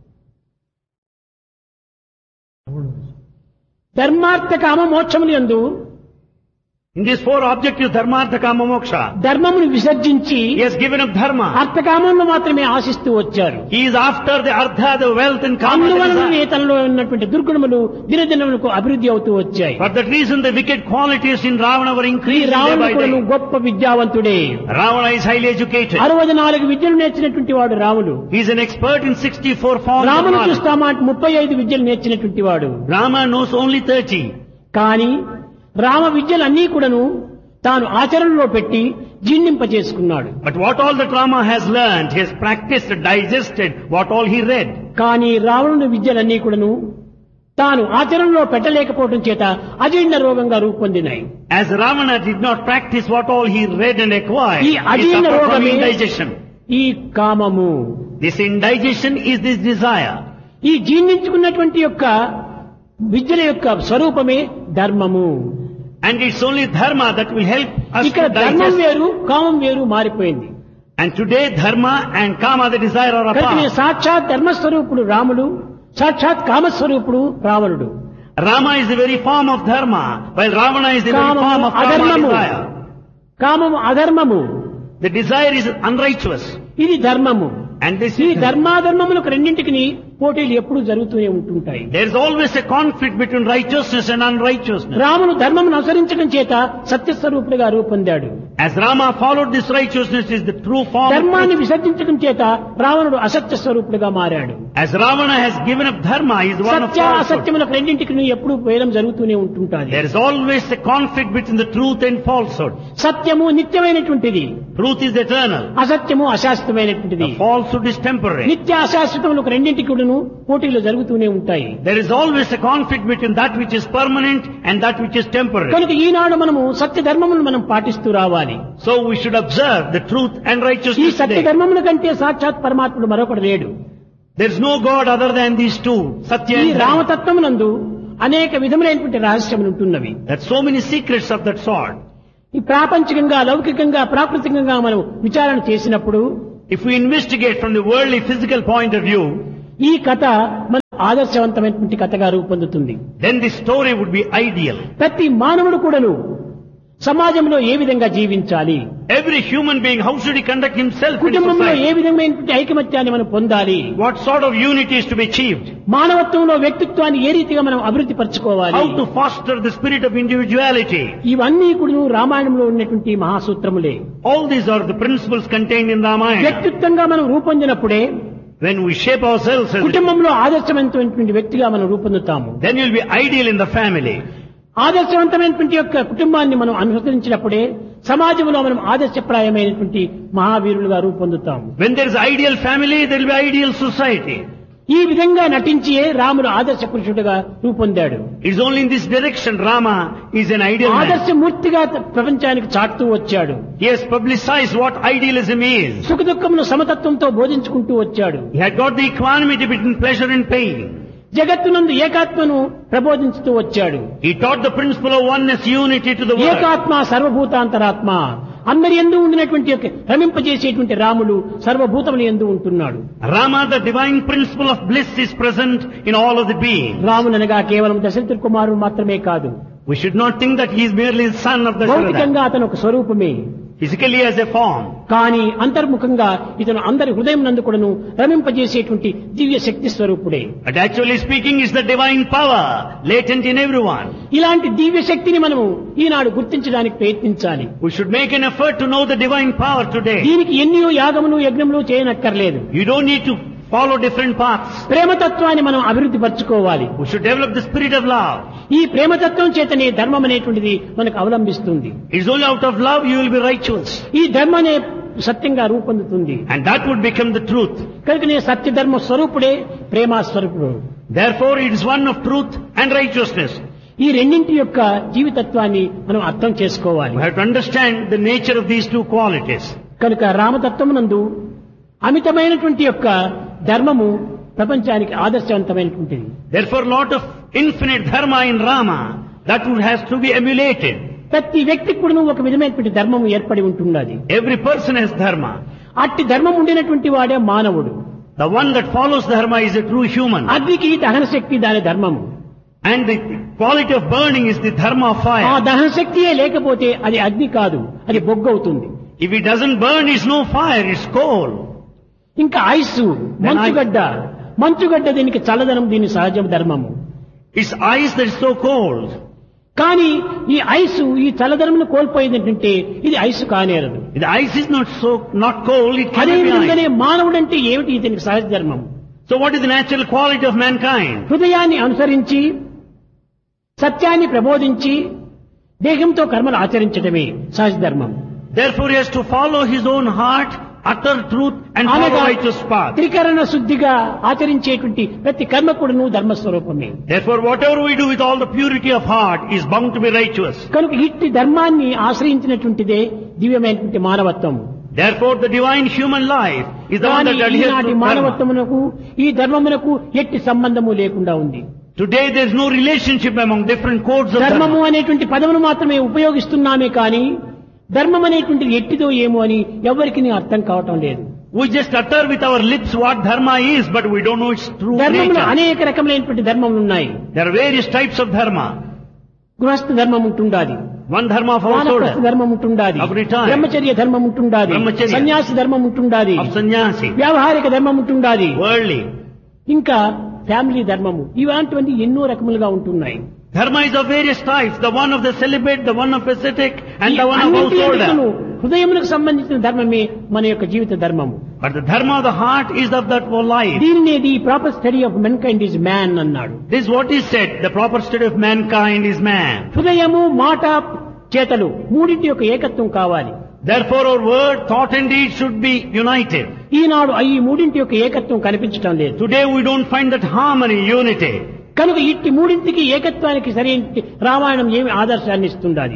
Speaker 2: ధర్మార్థ కామ మోక్షములు యందు
Speaker 1: in these 4 objectives, dharma, artha, kama, moksha,
Speaker 2: ధర్మమును విసర్జించి
Speaker 1: he has given up dharma.
Speaker 2: అర్థకామములను మాత్రమే ఆశిస్తూ వచ్చారు.
Speaker 1: He is after the artha, the wealth and kama.
Speaker 2: అందువలననే
Speaker 1: desire.
Speaker 2: తనలో ఉన్నటువంటి దుర్గుణములు దినదినములకు అభివృద్ధి అవుతూ వచ్చాయి.
Speaker 1: For that reason, the wicked qualities in Ravana were
Speaker 2: ఈ
Speaker 1: increased day
Speaker 2: రావణుడు
Speaker 1: by
Speaker 2: కూడాను
Speaker 1: day.
Speaker 2: గొప్ప విద్యావంతుడే.
Speaker 1: Ravana is highly educated.
Speaker 2: 64 విద్యలు నేర్చినటువంటి వాడు రాముడు.
Speaker 1: He is an expert in 64 forms of
Speaker 2: రామును
Speaker 1: knowledge.
Speaker 2: చూస్తామా 35 విద్యలు నేర్చినటువంటి వాడు.
Speaker 1: Rama knows only 30.
Speaker 2: కానీ రామ విద్యలన్నీ కూడాను తాను ఆచరణలో పెట్టి జీర్ణింపజేసుకున్నాడు.
Speaker 1: But what all that Rama has learned, he has practiced, digested what all he read.
Speaker 2: కానీ రావణుని విద్యలన్నీ కూడాను తాను ఆచరణలో పెట్టలేకపోవడం చేత అజీర్ణ రోగంగా రూపొందినాయి.
Speaker 1: As Ravana did not practice what all he read and acquired,
Speaker 2: ఈ
Speaker 1: he
Speaker 2: అజీర్ణ
Speaker 1: suffered from
Speaker 2: రోగమే
Speaker 1: indigestion.
Speaker 2: ఈ కామము.
Speaker 1: This indigestion is this desire.
Speaker 2: ఈ జీర్ణించుకున్నటువంటి యొక్క విద్యల యొక్క స్వరూపమే ధర్మము.
Speaker 1: And it's only dharma that will help us
Speaker 2: ఇక్కడ
Speaker 1: to
Speaker 2: ధర్మం
Speaker 1: digest.
Speaker 2: వేరు కామం వేరు మారిపోయింది.
Speaker 1: And today dharma and kama, the desire, are
Speaker 2: కనుకనే
Speaker 1: apart.
Speaker 2: సాక్షాత్ ధర్మస్వరూపుడు రాముడు, సాక్షాత్ కామస్వరూపుడు రావణుడు.
Speaker 1: Rama is the very form of dharma, while Ravana is the very
Speaker 2: కామము
Speaker 1: form of kama,
Speaker 2: అధర్మము.
Speaker 1: desire.
Speaker 2: కామము అధర్మము.
Speaker 1: The desire is unrighteous.
Speaker 2: ఇది ధర్మము.
Speaker 1: And this
Speaker 2: ఈ
Speaker 1: is
Speaker 2: ధర్మాధర్మములకు రెండింటికి పోటీలు ఎప్పుడూ జరుగుతూనే ఉంటుంటాయి.
Speaker 1: there is always a conflict between righteousness and unrighteousness.
Speaker 2: రాముడు ధర్మమును అనుసరించడం చేత సత్యస్వరూపుడుగా రూపొందాడు.
Speaker 1: As Rama followed this righteousness is the true form of
Speaker 2: ధర్మాన్ని
Speaker 1: truth.
Speaker 2: విసర్జించడం చేత రావణుడు అసత్య స్వరూపుడుగా మారాడు.
Speaker 1: As Ravana has given up dharma, he is one of
Speaker 2: Satya
Speaker 1: falsehood.
Speaker 2: అసత్యములకు రెండింటికి ఎప్పుడూ భేదం జరుగుతూనే ఉంటుంటాది.
Speaker 1: There is always a conflict between the truth and falsehood.
Speaker 2: సత్యము నిత్యమైనటువంటిది,
Speaker 1: Truth is eternal.
Speaker 2: అసత్యము అశాశ్వతమైనటువంటిది.
Speaker 1: The falsehood is temporary.
Speaker 2: నిత్య అశాశ్వతములకు రెండింటికి కూడాను పోటీలు జరుగుతూనే ఉంటాయి.
Speaker 1: There is always a conflict between that which is permanent and that which is temporary.
Speaker 2: కనుక ఈనాడు మనము సత్య ధర్మమును మనం పాటిస్తూ రావాలి.
Speaker 1: So we should observe the truth and
Speaker 2: ఈ
Speaker 1: righteousness
Speaker 2: సత్య
Speaker 1: today.
Speaker 2: ధర్మముల కంటే సాక్షాత్ పరమాత్ముడు మరొకడు లేడు.
Speaker 1: There is no God other than these two, Satya
Speaker 2: ఈ
Speaker 1: and Dharma.
Speaker 2: రామతత్వమునందు అనేక విధములైనటువంటి రహస్యములు ఉంటున్నవి.
Speaker 1: There are so many secrets of that sort.
Speaker 2: ఈ ప్రాపంచికంగా, లౌకికంగా, ప్రాకృతికంగా మనం విచారణ చేసినప్పుడు
Speaker 1: If we investigate from the worldly, physical point of view,
Speaker 2: ఈ కథ మన ఆదర్శవంతమైనటువంటి కథగా రూపొందుతుంది.
Speaker 1: then the story would be ideal.
Speaker 2: ప్రతి మానవుడు కూడాను సమాజంలో ఏ విధంగా జీవించాలి,
Speaker 1: Every human being, how should he conduct himself in
Speaker 2: కుటుంబంలో ఏ
Speaker 1: society?
Speaker 2: విధమైనటువంటి ఐకమత్యాన్ని మనం పొందాలి,
Speaker 1: What sort of unity is to be achieved?
Speaker 2: మానవత్వంలో వ్యక్తిత్వాన్ని ఏ రీతిగా మనం అభివృద్ధి పరచుకోవాలి,
Speaker 1: How to foster the spirit of individuality?
Speaker 2: ఇవన్నీ కూడా రామాయణంలో ఉన్నటువంటి మహాసూత్రములే.
Speaker 1: All these are the principles contained in Ramayana.
Speaker 2: వ్యక్తిత్వంగా మనం రూపొందినప్పుడే
Speaker 1: When we shape ourselves as
Speaker 2: కుటుంబంలో ఆదర్శవంతమైనటువంటి వ్యక్తిగా మనం రూపొందుతాము.
Speaker 1: then you'll be ideal in the family.
Speaker 2: ఆదర్శవంతమైనటువంటి యొక్క కుటుంబాన్ని మనం అనుసరించినప్పుడే సమాజంలో మనం ఆదర్శప్రాయమైనటువంటి మహావీరులుగా రూపొందుతాము.
Speaker 1: When there is ideal family, there will be ideal society.
Speaker 2: ఈ విధంగా నటించియే రాముడు ఆదర్శ పురుషుడుగా రూపొందాడు.
Speaker 1: It's only in this direction Rama is an ideal man.
Speaker 2: ఆదర్శమూర్తిగా ప్రపంచానికి చాటుతూ వచ్చాడు.
Speaker 1: He has publicized what idealism is.
Speaker 2: సుఖ దుఃఖమును సమతత్వంతో బోధించుకుంటూ వచ్చాడు.
Speaker 1: He had got the equanimity between pleasure and pain.
Speaker 2: జగత్తునందు ఏకాత్మను ప్రబోధించుతూ వచ్చాడు.
Speaker 1: He taught the principle of oneness, unity to the world.
Speaker 2: ఏకాత్మ సర్వభూతాంతరాత్మ, అందరి యందు ఉండినటువంటి యొక్క రమింపజేసేటువంటి రాముడు సర్వభూతముల యందు ఉంటున్నాడు.
Speaker 1: Rama, the divine principle of bliss, is present in all of the beings.
Speaker 2: రాముననగా కేవలం దశరథుడి కుమారుడు మాత్రమే కాదు,
Speaker 1: We should not think that he is merely the son of the Dasharatha.
Speaker 2: భౌతికంగా అతను ఒక స్వరూపమే,
Speaker 1: Physically as a form.
Speaker 2: కానీ అంతర్ముఖంగా ఇతను అందరి హృదయం నందు కూడాను రమింపజేసేటువంటి దివ్య శక్తి స్వరూపుడే.
Speaker 1: But actually speaking, is the divine power latent in everyone.
Speaker 2: ఇలాంటి దివ్య శక్తిని మనము ఈనాడు గుర్తించడానికి ప్రయత్నించాలి.
Speaker 1: We should make an effort to know the divine power today.
Speaker 2: దీనికి ఎన్నో యాగములు యజ్ఞములు చేయనక్కర్లేదు.
Speaker 1: You don't need to follow different paths.
Speaker 2: ప్రేమతత్వాన్ని మనం అభివృద్ధి పరచుకోవాలి.
Speaker 1: We should develop the spirit of love.
Speaker 2: ఈ ప్రేమతత్వం చేతనే ధర్మం అనేటువంటిది మనకు అవలంబిస్తుంది.
Speaker 1: It's only out of love you will be righteous.
Speaker 2: ఈ ధర్మనే సత్యంగా రూపొందుతుంది.
Speaker 1: And that would become the truth.
Speaker 2: కనుకనే సత్యధర్మ స్వరూపుడే ప్రేమ స్వరూపుడు.
Speaker 1: Therefore it is one of truth and righteousness.
Speaker 2: ఈ రెండింటి యొక్క జీవితత్వాన్ని మనం అర్థం చేసుకోవాలి.
Speaker 1: We have to understand the nature of these two qualities.
Speaker 2: కనుక రామతత్వమునందు అమితమైనటువంటి యొక్క ధర్మము ప్రపంచానికి ఆదర్శవంతమైనటువంటిది.
Speaker 1: Therefore lot of infinite dharma in Rama that would has to be emulated.
Speaker 2: ప్రతి వ్యక్తికి కూడా ఒక విధమైనటువంటి ధర్మం ఏర్పడి ఉంటున్నది.
Speaker 1: Every person has dharma.
Speaker 2: అట్టి ధర్మం ఉండినటువంటి వాడే మానవుడు.
Speaker 1: The one that follows dharma is a true human.
Speaker 2: అగ్నికి దహన శక్తి దాని ధర్మము.
Speaker 1: And the quality of burning is the dharma of
Speaker 2: ఆ
Speaker 1: fire.
Speaker 2: దహన శక్తియే లేకపోతే అది అగ్ని కాదు, అది బొగ్గు అవుతుంది.
Speaker 1: If it doesn't burn, it's no fire, it's coal.
Speaker 2: ఇంకా ఐస్, మంచుగడ్డ దీనికి చల్లదనం, దీని సహజ ధర్మము.
Speaker 1: It's ice that is so cold.
Speaker 2: కానీ ఈ ఐస్ ఈ చల్లదనమును కోల్పోయింది ఏంటంటే ఇది ice కానేరదు.
Speaker 1: The ice is not cold, it
Speaker 2: అదే
Speaker 1: cannot be
Speaker 2: విధంగానే
Speaker 1: ice.
Speaker 2: మానవుడంటే ఏమిటి, ఇతనికి సహజ ధర్మం.
Speaker 1: So what is the natural quality of mankind?
Speaker 2: హృదయాన్ని అనుసరించి సత్యాన్ని ప్రబోధించి దేహంతో కర్మలు ఆచరించడమే సహజ ధర్మం.
Speaker 1: Therefore he has to follow his own heart, utter truth and follow
Speaker 2: అనగా
Speaker 1: righteous path.
Speaker 2: త్రికరణ శుద్ధిగా ఆచరించేటువంటి ప్రతి కర్మ కూడాను ధర్మస్వరూపమే.
Speaker 1: Therefore whatever we do with all the purity of heart is bound to be righteous.
Speaker 2: కనుక ఇట్టి ధర్మాన్ని ఆశ్రయించినటువంటిదే దివ్యమైనటువంటి మానవత్వం.
Speaker 1: Therefore the divine human life is the one
Speaker 2: కానీ
Speaker 1: that adheres
Speaker 2: ఈనాటి
Speaker 1: to dharma.
Speaker 2: మానవత్వమునకు ఈ ధర్మమునకు ఎట్టి సంబంధము లేకుండా ఉంది.
Speaker 1: Today there is no relationship among different codes of
Speaker 2: ధర్మము
Speaker 1: dharma.
Speaker 2: అనేటువంటి పదమును మాత్రమే ఉపయోగిస్తున్నామే కానీ ధర్మం అనేటువంటిది ఎట్టిదో ఏమో అని ఎవరికి అర్థం కావటం లేదు.
Speaker 1: We just utter with our lips what dharma is, but we don't know its true
Speaker 2: ధర్మంలో
Speaker 1: nature.
Speaker 2: అనేక రకములైనటువంటి ధర్మములు ఉన్నాయి.
Speaker 1: There are various types of dharma.
Speaker 2: గృహస్థ ధర్మం ఉంటుండాది,
Speaker 1: One dharma of household,
Speaker 2: వానప్రస్థ ధర్మం ఉంటుండాది,
Speaker 1: Of retire.
Speaker 2: బ్రహ్మచర్య ధర్మం ఉంటుండాది,
Speaker 1: Brahmacharya.
Speaker 2: సన్యాసి ధర్మం ఉంటుండాది,
Speaker 1: of sannyasi,
Speaker 2: వ్యావహారిక ధర్మం ఉంటుండాది,
Speaker 1: worldly.
Speaker 2: ఇంకా ఫ్యామిలీ ధర్మము, ఇలాంటివన్నీ ఎన్నో రకములుగా ఉంటున్నాయి.
Speaker 1: Dharma is of various types. The one of the celibate, the one of ascetic, and
Speaker 2: ఈ
Speaker 1: the one of
Speaker 2: అన్నింటి
Speaker 1: householder.
Speaker 2: ఎందుకును హృదయమునకు సంబంధించిన ధర్మమే మన యొక్క జీవిత ధర్మము.
Speaker 1: But the dharma of the heart is of that whole life.
Speaker 2: దీనినేది proper study of మెన్కైండ్ is man అన్నాడు.
Speaker 1: This is what is said. The proper state of mankind is man.
Speaker 2: హృదయము, మాట, చేతలు మూడింటి యొక్క ఏకత్వం కావాలి.
Speaker 1: Therefore our word, thought and deed should be united.
Speaker 2: ఈనాడు ఈ మూడింటి యొక్క ఏకత్వం కనిపించడం లేదు.
Speaker 1: Today we don't find that harmony, unity.
Speaker 2: కనుక ఇట్టి మూడింటికి ఏకత్వానికి సరైన రామాయణం ఏమి ఆదర్శాన్ని ఇస్తుండాలి,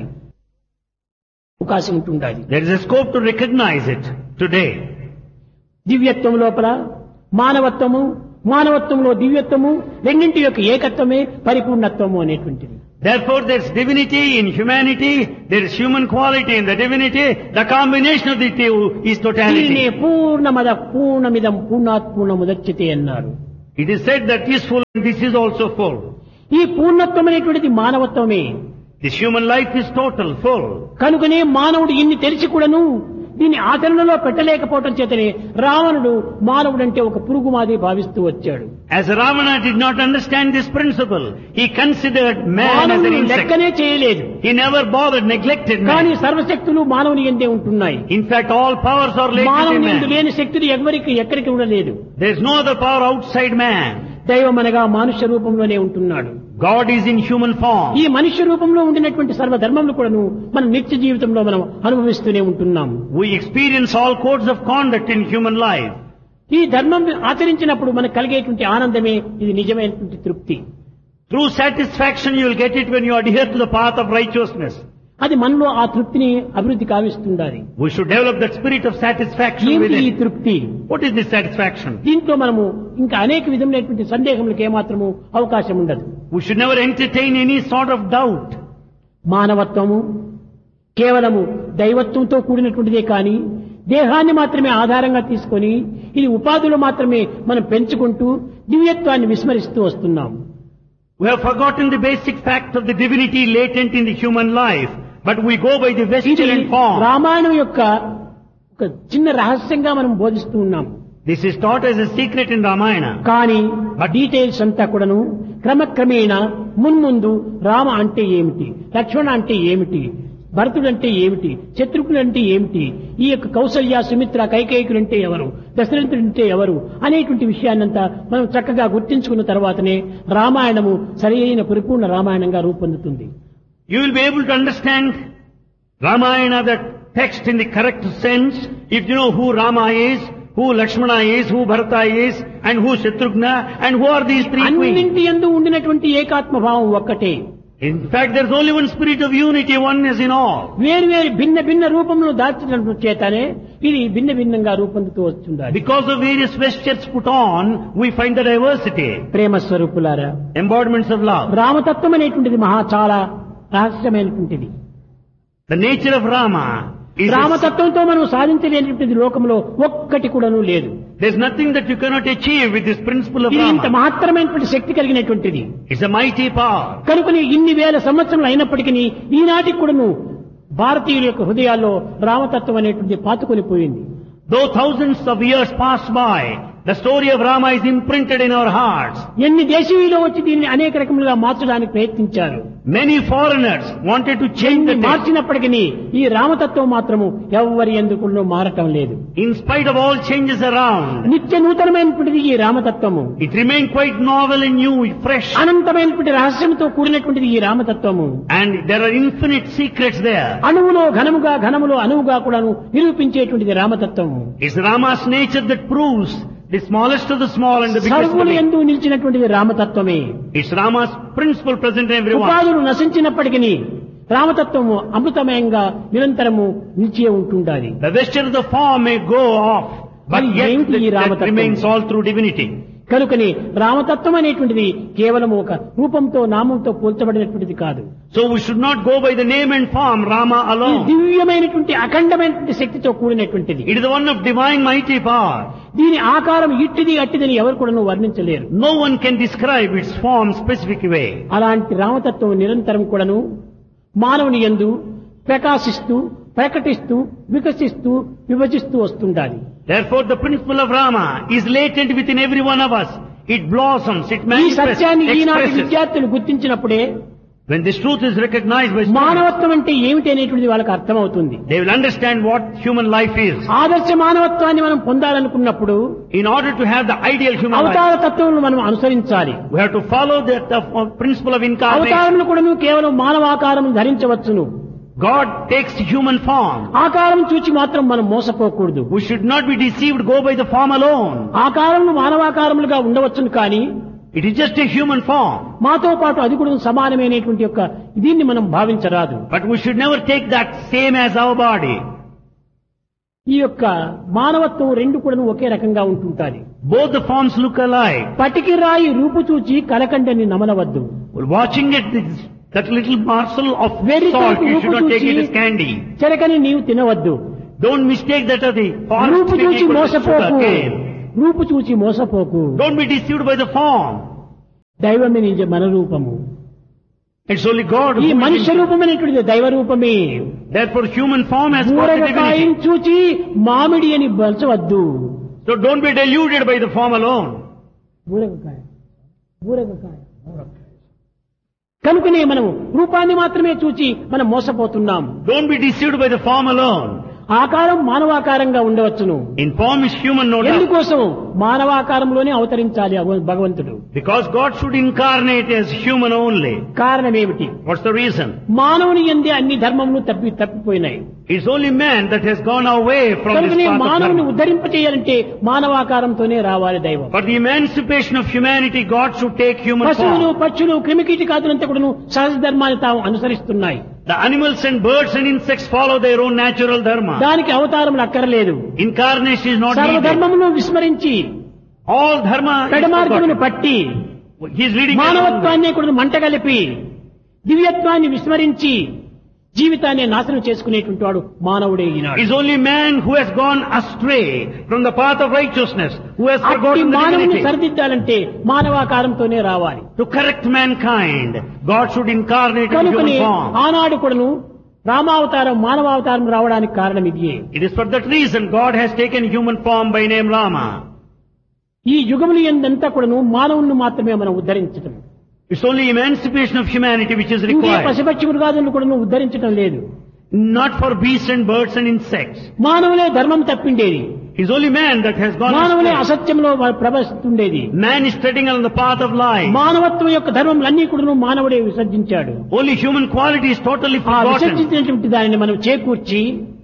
Speaker 2: అవకాశం ఉంటుండాలి.
Speaker 1: There is a scope to recognize it today.
Speaker 2: దివ్యత్వం లోపల మానవత్వము, మానవత్వంలో దివ్యత్వము, రెండింటి యొక్క ఏకత్వమే పరిపూర్ణత్వము అనేటువంటిది.
Speaker 1: Therefore there's divinity in humanity, there is human quality in the divinity, the combination of the two is totality.
Speaker 2: దీనినే పూర్ణమద పూర్ణమిదం పూర్ణాత్ పూర్ణముదచ్యతే అన్నారు.
Speaker 1: It is said that this full and this is also full.
Speaker 2: ఈ పూర్ణత్వం అనేటువంటిది మానవత్వమే.
Speaker 1: This human life is total, full.
Speaker 2: కనుకనే మానవుడు ఇన్ని తెలిసి కూడాను దీన్ని ఆచరణలో పెట్టలేకపోవటం చేతనే రావణుడు మానవుడంటే ఒక పురుగు మాదిరి భావిస్తూ వచ్చాడు.
Speaker 1: As Ravana did not understand this principle, he considered man as an insect.
Speaker 2: లెక్కనే చేయలేదు.
Speaker 1: He never bothered, neglected
Speaker 2: కానీ
Speaker 1: man.
Speaker 2: సర్వశక్తులు మానవుని ఎందే ఉంటున్నాయి.
Speaker 1: In fact, all powers are latent in
Speaker 2: మానవుని ఎందు
Speaker 1: man.
Speaker 2: లేని శక్తులు ఎక్కడికి కూడా లేదు.
Speaker 1: There is no other power outside man.
Speaker 2: దైవం అనగా మనుష్య రూపంలోనే ఉంటున్నాడు.
Speaker 1: God is in human form.
Speaker 2: ఈ మనుష్య రూపంలో ఉండినటువంటి సర్వధర్మములు కూడాను మన నిత్య జీవితంలో మనం అనుభవిస్తూనే ఉంటున్నాము.
Speaker 1: We experience all codes of conduct in human life.
Speaker 2: ఈ ధర్మం ఆచరించినప్పుడు మనకు కలిగేటువంటి ఆనందమే ఇది నిజమైనటువంటి తృప్తి.
Speaker 1: True satisfaction you will get it when you adhere to the path of righteousness.
Speaker 2: అది మనలో ఆ తృప్తిని అభివృద్ధి కావిస్తుండాలి.
Speaker 1: We should develop that spirit of satisfaction
Speaker 2: ఏమిటి ఈ
Speaker 1: within.
Speaker 2: తృప్తి?
Speaker 1: What is this satisfaction?
Speaker 2: దీంట్లో మనము ఇంకా అనేక విధములైనటువంటి సందేహములకు ఏమాత్రము అవకాశం ఉండదు.
Speaker 1: We should never entertain any sort of doubt.
Speaker 2: మానవత్వము కేవలము దైవత్వంతో కూడినటువంటిదే కానీ దేహాన్ని మాత్రమే ఆధారంగా తీసుకొని ఇది ఉపాధులు మాత్రమే మనం పెంచుకుంటూ దివ్యత్వాన్ని విస్మరిస్తూ వస్తున్నాం.
Speaker 1: We have forgotten the basic fact of the divinity latent in the human life, but we go by the vesture and form.
Speaker 2: Ramayanam యొక్క ఒక చిన్న రహస్యంగా మనం బోధిస్తూ ఉన్నాం.
Speaker 1: This is taught as a secret in Ramayana.
Speaker 2: కానీ డీటెయిల్స్ అంతా కూడాను క్రమక్రమేణా మున్ముందు రామ అంటే ఏమిటి, లక్ష్మణ అంటే ఏమిటి, భరతుడు అంటే ఏమిటి, శత్రుఘ్నుడు అంటే ఏమిటి, ఈ యొక్క కౌసల్య సుమిత్ర కైకేయులు అంటే ఎవరు, దశరథుడు అంటే ఎవరు అనేటువంటి విషయాన్నంతా మనం చక్కగా గుర్తించుకున్న తర్వాతనే రామాయణము సరైన పరిపూర్ణ రామాయణంగా రూపొందుతుంది.
Speaker 1: You will be able to understand Ramayana, the text in the correct sense, if you know who Rama is, who Lakshmana is, who Bharata is, and who Shatrughna, and who are these three queens.
Speaker 2: అన్నింటి యందు ఉండినటువంటి ఏకాత్మ భావం ఒక్కటే.
Speaker 1: In fact, there is only one spirit of unity, oneness in all.
Speaker 2: వేరు వేరు భిన్న భిన్న రూపంలో దాల్చడం చేతనే ఇది భిన్న భిన్నంగా రూపొందుతూ వస్తుంది.
Speaker 1: Because of various vestures put on, we find the diversity.
Speaker 2: ప్రేమ స్వరూపులారా,
Speaker 1: Embodiments of love.
Speaker 2: రామతత్వం అనేటువంటిది చాలా రహస్యమైనటువంటిది.
Speaker 1: The nature of Rama is...
Speaker 2: రామతత్వంతో మనం సాధించలేనటువంటిది లోకంలో ఒక్కటి కూడాను లేదు.
Speaker 1: There's nothing that you cannot achieve with this principle of
Speaker 2: ఇది ఇంత
Speaker 1: Rama.
Speaker 2: మహత్తరమైనటువంటి శక్తి కలిగినటువంటిది.
Speaker 1: It's a mighty power.
Speaker 2: కనుకని ఇన్ని వేల సంవత్సరాలు అయినప్పటికీ ఈనాటికి కూడాను భారతీయుల యొక్క హృదయాల్లో రామతత్వం అనేటువంటి పాతుకొని పోయింది.
Speaker 1: Though thousands of years pass by, the story of Rama is imprinted in our hearts.
Speaker 2: ఎన్ని దేశీయులు వచ్చి దీన్ని అనేక రకములుగా మార్చడానికి ప్రయత్నించారు.
Speaker 1: Many foreigners wanted to change the text.
Speaker 2: మార్చినప్పటికీ ఈ రామతత్వం మాత్రము ఎవరి ఎందుకు మారటం లేదు.
Speaker 1: In spite of all changes around,
Speaker 2: నిత్య నూతనమైనటువంటిది ఈ రామతత్వము.
Speaker 1: it remained quite novel and new, fresh.
Speaker 2: అనంతమైనటువంటి రహస్యంతో కూడినటువంటిది ఈ రామతత్వము.
Speaker 1: And there are infinite secrets there.
Speaker 2: అణువులో ఘనముగా ఘనములో అణువుగా కూడాను నిరూపించేటువంటిది రామతత్వము.
Speaker 1: It's Rama's nature that proves the smallest of the small and the biggest of the
Speaker 2: సర్వులు
Speaker 1: big.
Speaker 2: యందు నిలిచినటువంటిది రామతత్వమే.
Speaker 1: It's Rama's principle present in everyone.
Speaker 2: ఉపాధులు నశించినప్పటికీ రామతత్వము అమృతమయంగా నిరంతరము నిలిచే ఉంటుండాలి.
Speaker 1: The vesture of the form may go off, but
Speaker 2: మరి
Speaker 1: yet
Speaker 2: ఏమిటి ఈ
Speaker 1: that
Speaker 2: రామతత్వం?
Speaker 1: remains all through divinity.
Speaker 2: కనుకని రామతత్వం అనేటువంటిది కేవలం ఒక రూపంతో నామంతో పోల్చబడినటువంటిది కాదు.
Speaker 1: So we should not go by the name and form Rama
Speaker 2: ఇది
Speaker 1: alone.
Speaker 2: దివ్యమైనటువంటి అఖండమైనటువంటి శక్తితో కూడినటువంటిది.
Speaker 1: It is the one of divine mighty power.
Speaker 2: దీని ఆకారం ఇట్టిది అట్టిదని ఎవరు కూడా వర్ణించలేరు.
Speaker 1: No one can describe its form specific way.
Speaker 2: అలాంటి రామతత్వం నిరంతరం కూడాను మానవుని యందు ప్రకాశిస్తూ ప్రకటిస్తూ వికసిస్తూ విభజిస్తూ వస్తుండాలి.
Speaker 1: Therefore the principle of Rama is latent within every one of us. It blossoms, it
Speaker 2: ఈ
Speaker 1: manifests,
Speaker 2: సత్యాన్ని ఈనాటి
Speaker 1: expresses.
Speaker 2: విద్యార్థులు గుర్తించినప్పుడే
Speaker 1: When this truth is recognized by students,
Speaker 2: మానవత్వం అంటే ఏమిటి అనేటువంటిది వాళ్ళకి అర్థమవుతుంది.
Speaker 1: they will understand what human life is.
Speaker 2: ఆదర్శ మానవత్వాన్ని మనం పొందాలనుకున్నప్పుడు
Speaker 1: In order to have the ideal human life,
Speaker 2: అవతార తత్వం మనం అనుసరించాలి.
Speaker 1: we have to follow the principle of incarnation.
Speaker 2: అవతారములు కూడా కేవలం మానవాకారం ధరించవచ్చును.
Speaker 1: God takes human form.
Speaker 2: ఆకారం చూచి మాత్రం మనం మోసపోకూడదు.
Speaker 1: We should not be deceived, go by the form alone.
Speaker 2: ఆకారములు మానవాకారములుగా ఉండవచ్చును కానీ
Speaker 1: It is just a human form.
Speaker 2: మాతో పాటు అది కూడా సమానమైనటువంటి యొక్క దీన్ని మనం భావించరాదు.
Speaker 1: But we should never take that same as our body.
Speaker 2: ఈ యొక్క మానవత్వం రెండు కూడా ఒకే రకంగా ఉంటుంటాది.
Speaker 1: Both the forms look alike.
Speaker 2: పటికి రాయి రూపు చూచి కలకండని నమలవద్దు.
Speaker 1: Watching it, that little morsel of
Speaker 2: Very
Speaker 1: salt, you should not
Speaker 2: రూపు
Speaker 1: take it
Speaker 2: చూచి
Speaker 1: as candy.
Speaker 2: చెరకని నీవు తినవద్దు.
Speaker 1: Don't mistake that as the
Speaker 2: రూపు
Speaker 1: form
Speaker 2: చూచి
Speaker 1: equal to
Speaker 2: మోసపోకు.
Speaker 1: sugarcane.
Speaker 2: రూపు చూచి మోసపోకు.
Speaker 1: Don't be deceived by the form.
Speaker 2: దైవమే నిజ మన రూపము.
Speaker 1: It's only God
Speaker 2: ఈ
Speaker 1: who
Speaker 2: మనుష్య
Speaker 1: is.
Speaker 2: రూపమైనటువంటిది దైవ రూపమే.
Speaker 1: Therefore, human form has got a
Speaker 2: ఊరగకాయని
Speaker 1: divinity.
Speaker 2: చూచి మామిడి అని బలచవద్దు.
Speaker 1: So don't be deluded by the form alone.
Speaker 2: ఊరగకాయ ఊరగకాయ కనుకనే మనం రూపాన్ని మాత్రమే చూచి మనం మోసపోతున్నాం.
Speaker 1: Don't be deceived by the form alone.
Speaker 2: ఆకారం మానవాకారంగా ఉండవచ్చును.
Speaker 1: In form is human, no doubt.
Speaker 2: ఎందుకోసం మానవాకారంలోనే అవతరించాలి భగవంతుడు.
Speaker 1: Because God should incarnate as human only.
Speaker 2: కారణం ఏమిటి?
Speaker 1: What's the reason?
Speaker 2: మానవుని యందే అన్ని ధర్మములు తప్పిపోయినాయి.
Speaker 1: It's only man that has gone away from this
Speaker 2: కనుకనే
Speaker 1: path of
Speaker 2: మానవుని
Speaker 1: dharma.
Speaker 2: ఉద్ధరింపచేయాలంటే మానవాకారంతోనే రావాలి దైవం.
Speaker 1: For the emancipation of humanity, God should take human
Speaker 2: పశువులు
Speaker 1: form.
Speaker 2: పక్షులు క్రిమికీటకాదులంతా కూడా సహజ ధర్మాన్ని తాము అనుసరిస్తున్నాయి.
Speaker 1: The animals and birds and insects follow their own natural dharma.
Speaker 2: దానికి అవతారములు అక్కర్లేదు.
Speaker 1: Incarnation is not needed.
Speaker 2: సర్వధర్మమును విస్మరించి
Speaker 1: All dharma is
Speaker 2: పెడమార్గమును
Speaker 1: forgotten.
Speaker 2: పట్టి
Speaker 1: He is leading us on.
Speaker 2: మానవత్వాన్ని కూడా మంటగలిపి దివ్యత్వాన్ని విస్మరించి జీవితాన్ని నాశనం చేసుకునేటువంటి వాడు మానవుడే ఈనాడు.
Speaker 1: Is only man who has gone astray from the path of righteousness, who has
Speaker 2: అట్టి
Speaker 1: forgotten the
Speaker 2: మానవుని
Speaker 1: divinity.
Speaker 2: సరిదిద్దాలంటే మానవాకారంతోనే రావాలి.
Speaker 1: To correct mankind, God should incarnate in
Speaker 2: కనుకనే
Speaker 1: human form.
Speaker 2: ఆనాడు కూడాను రామావతారం మానవావతారం రావడానికి కారణం ఇదియే.
Speaker 1: It is for that reason God has taken human form by name Rama.
Speaker 2: ఈ యుగములు ఎందంతా కూడాను మానవుని మాత్రమే మనం ఉద్ధరించటం.
Speaker 1: It's only emancipation of humanity which is
Speaker 2: ఇంకే
Speaker 1: required.
Speaker 2: పశుపక్షి మృగాదులను కూడాను ఉద్ధరించటం లేదు.
Speaker 1: Not for beasts and birds and insects.
Speaker 2: మానవులే ధర్మం తప్పిండేది.
Speaker 1: It's only man that has gone
Speaker 2: మానవులే
Speaker 1: astray.
Speaker 2: అసత్యంలో ప్రవహిస్తుండేది.
Speaker 1: Man is treading on the path of lies.
Speaker 2: మానవత్వం యొక్క ధర్మములన్నీ కూడాను మానవుడే విసర్జించాడు.
Speaker 1: Only human quality is totally
Speaker 2: ఆ
Speaker 1: forgotten.
Speaker 2: విసర్జించినటువంటి దానిని మనం చేకూర్చి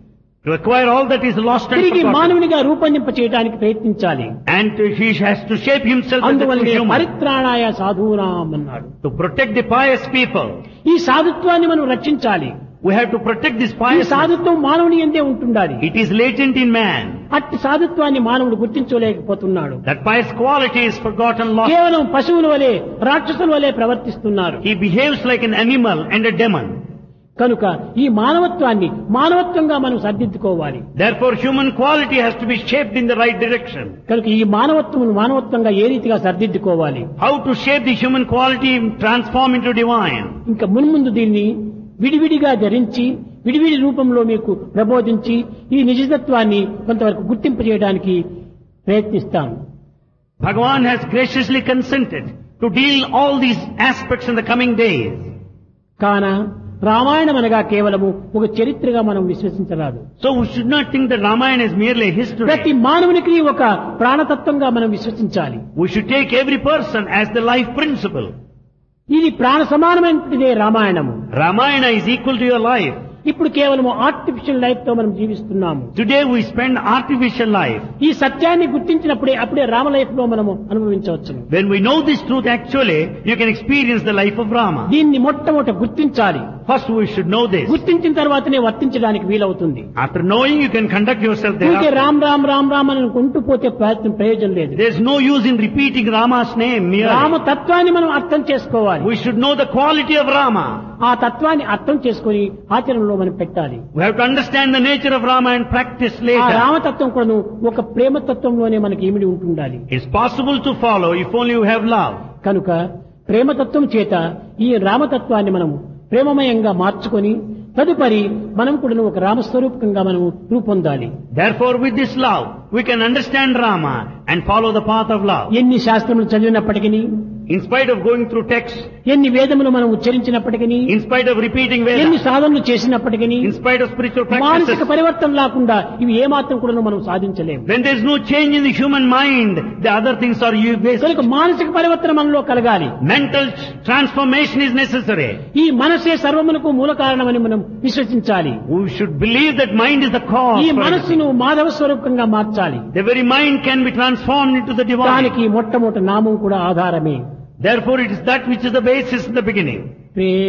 Speaker 1: To acquire all that is lost and
Speaker 2: తిరిగి
Speaker 1: forgotten.
Speaker 2: మానవునిగా రూపొందింప చేయడానికి ప్రయత్నించాలి.
Speaker 1: And he has to shape himself as a true
Speaker 2: అందువల్లనే
Speaker 1: human.
Speaker 2: పరిత్రాణాయ సాధూనాం అన్నాడు.
Speaker 1: To protect the pious people.
Speaker 2: ఈ సాధుత్వాన్ని మనం రక్షించాలి.
Speaker 1: We have to protect this
Speaker 2: ఈ
Speaker 1: pious.
Speaker 2: సాధుత్వం మానవుని ఎందే ఉంటుండాలి.
Speaker 1: It is latent in man.
Speaker 2: అట్టి సాధుత్వాన్ని మానవుడు గుర్తించలేకపోతున్నాడు.
Speaker 1: That pious quality is forgotten, lost.
Speaker 2: కేవలం పశువుల వలె రాక్షసుల వలె ప్రవర్తిస్తున్నారు.
Speaker 1: He behaves like an animal and a demon.
Speaker 2: కనుక ఈ మానవత్వాన్ని మానవత్వంగా మనం సర్దిద్దుకోవాలి.
Speaker 1: Therefore, human quality has to be shaped in the right direction.
Speaker 2: కనుక ఈ మానవత్వంగా ఏ రీతిగా సర్దిద్దుకోవాలి?
Speaker 1: How to shape the human quality and transform into divine.
Speaker 2: ఇంకా మున్ముందు దీన్ని విడివిడిగా ధరించి విడివిడి రూపంలో మీకు ప్రబోధించి ఈ నిజతత్వాన్ని కొంతవరకు గుర్తింపు చేయడానికి ప్రయత్నిస్తాం.
Speaker 1: Bhagavan has graciously consented to deal all these aspects in the coming days.
Speaker 2: కాన రామాయణం అనగా కేవలము ఒక చరిత్రగా మనం విశ్వసించరాదు.
Speaker 1: So we should not think that Ramayana is merely a history.
Speaker 2: ప్రతి మానవునికి ఒక ప్రాణతత్వంగా మనం విశ్వసించాలి.
Speaker 1: We should take every person as the life principle.
Speaker 2: ఇది ప్రాణ సమానమైనదే రామాయణము.
Speaker 1: Ramayana is equal to your life.
Speaker 2: ఇప్పుడు కేవలం ఆర్టిఫిషియల్ లైఫ్ తో మనం జీవిస్తున్నాము.
Speaker 1: Today we spend artificial life.
Speaker 2: ఈ సత్యాన్ని గుర్తించినప్పుడే అప్పుడే రామ లైఫ్ లో మనము అనుభవించవచ్చును.
Speaker 1: When we know this truth actually, you can experience the life of Rama.
Speaker 2: దీన్ని మొట్టమొదట గుర్తించాలి.
Speaker 1: First we should know this.
Speaker 2: గుర్తించిన తర్వాతనే వర్తించడానికి వీలవుతుంది.
Speaker 1: After knowing, you can conduct yourself
Speaker 2: ఊరికే
Speaker 1: thereafter.
Speaker 2: రామ్ రామ్ రామ్ రామ్ అని అనుకుంటూ పోతే ప్రయోజనం లేదు.
Speaker 1: There is no use in repeating Rama's name
Speaker 2: Rama
Speaker 1: merely.
Speaker 2: తత్వాన్ని మనం అర్థం చేసుకోవాలి.
Speaker 1: We should know the quality of Rama.
Speaker 2: ఆ తత్వాన్ని అర్థం చేసుకొని ఆచరణలో మనం పెట్టాలి.
Speaker 1: We have to understand the nature of Rama and practice
Speaker 2: ఆ
Speaker 1: later.
Speaker 2: రామతత్వం కూడా ఒక ప్రేమతత్వంలోనే మనకి ఇమిడి ఉంటుండాలి.
Speaker 1: It's possible to follow if only you have love.
Speaker 2: కనుక ప్రేమతత్వం చేత ఈ రామతత్వాన్ని మనము ప్రేమమయంగా మార్చుకొని తదుపరి మనం కూడా ఒక రామస్వరూపకంగా మనము రూపొందాలి.
Speaker 1: Therefore, with this love, we can understand Rama and follow the path of love.
Speaker 2: ఎన్ని శాస్త్రములు చదివినప్పటికీ,
Speaker 1: In spite of going through texts,
Speaker 2: ఎన్ని వేదములు మనం ఉచ్చరించినప్పటికీ,
Speaker 1: in spite of repeating
Speaker 2: ఎన్ని
Speaker 1: Vedas,
Speaker 2: సాధనలు చేసినప్పటికీ,
Speaker 1: in spite of spiritual
Speaker 2: మానసిక
Speaker 1: practices,
Speaker 2: పరివర్తన లేకుండా ఇవి ఏమాత్రం కూడా మనం సాధించలేము.
Speaker 1: when there is no change in the human mind, the other things are useless.
Speaker 2: కనుక మానసిక పరివర్తన మనలో కలగాలి.
Speaker 1: Mental transformation is necessary.
Speaker 2: ఈ మనసే సర్వమునకు మూల కారణమని మనం విశ్వసించాలి.
Speaker 1: We should believe that mind is the cause.
Speaker 2: ఈ
Speaker 1: for
Speaker 2: మనస్సును మాధవ స్వరూపంగా మార్చాలి.
Speaker 1: everything. The very mind can be transformed into the divine.
Speaker 2: దానికి మొట్టమొదటి నామం కూడా ఆధారమే.
Speaker 1: Therefore, it is that which is the basis in the beginning.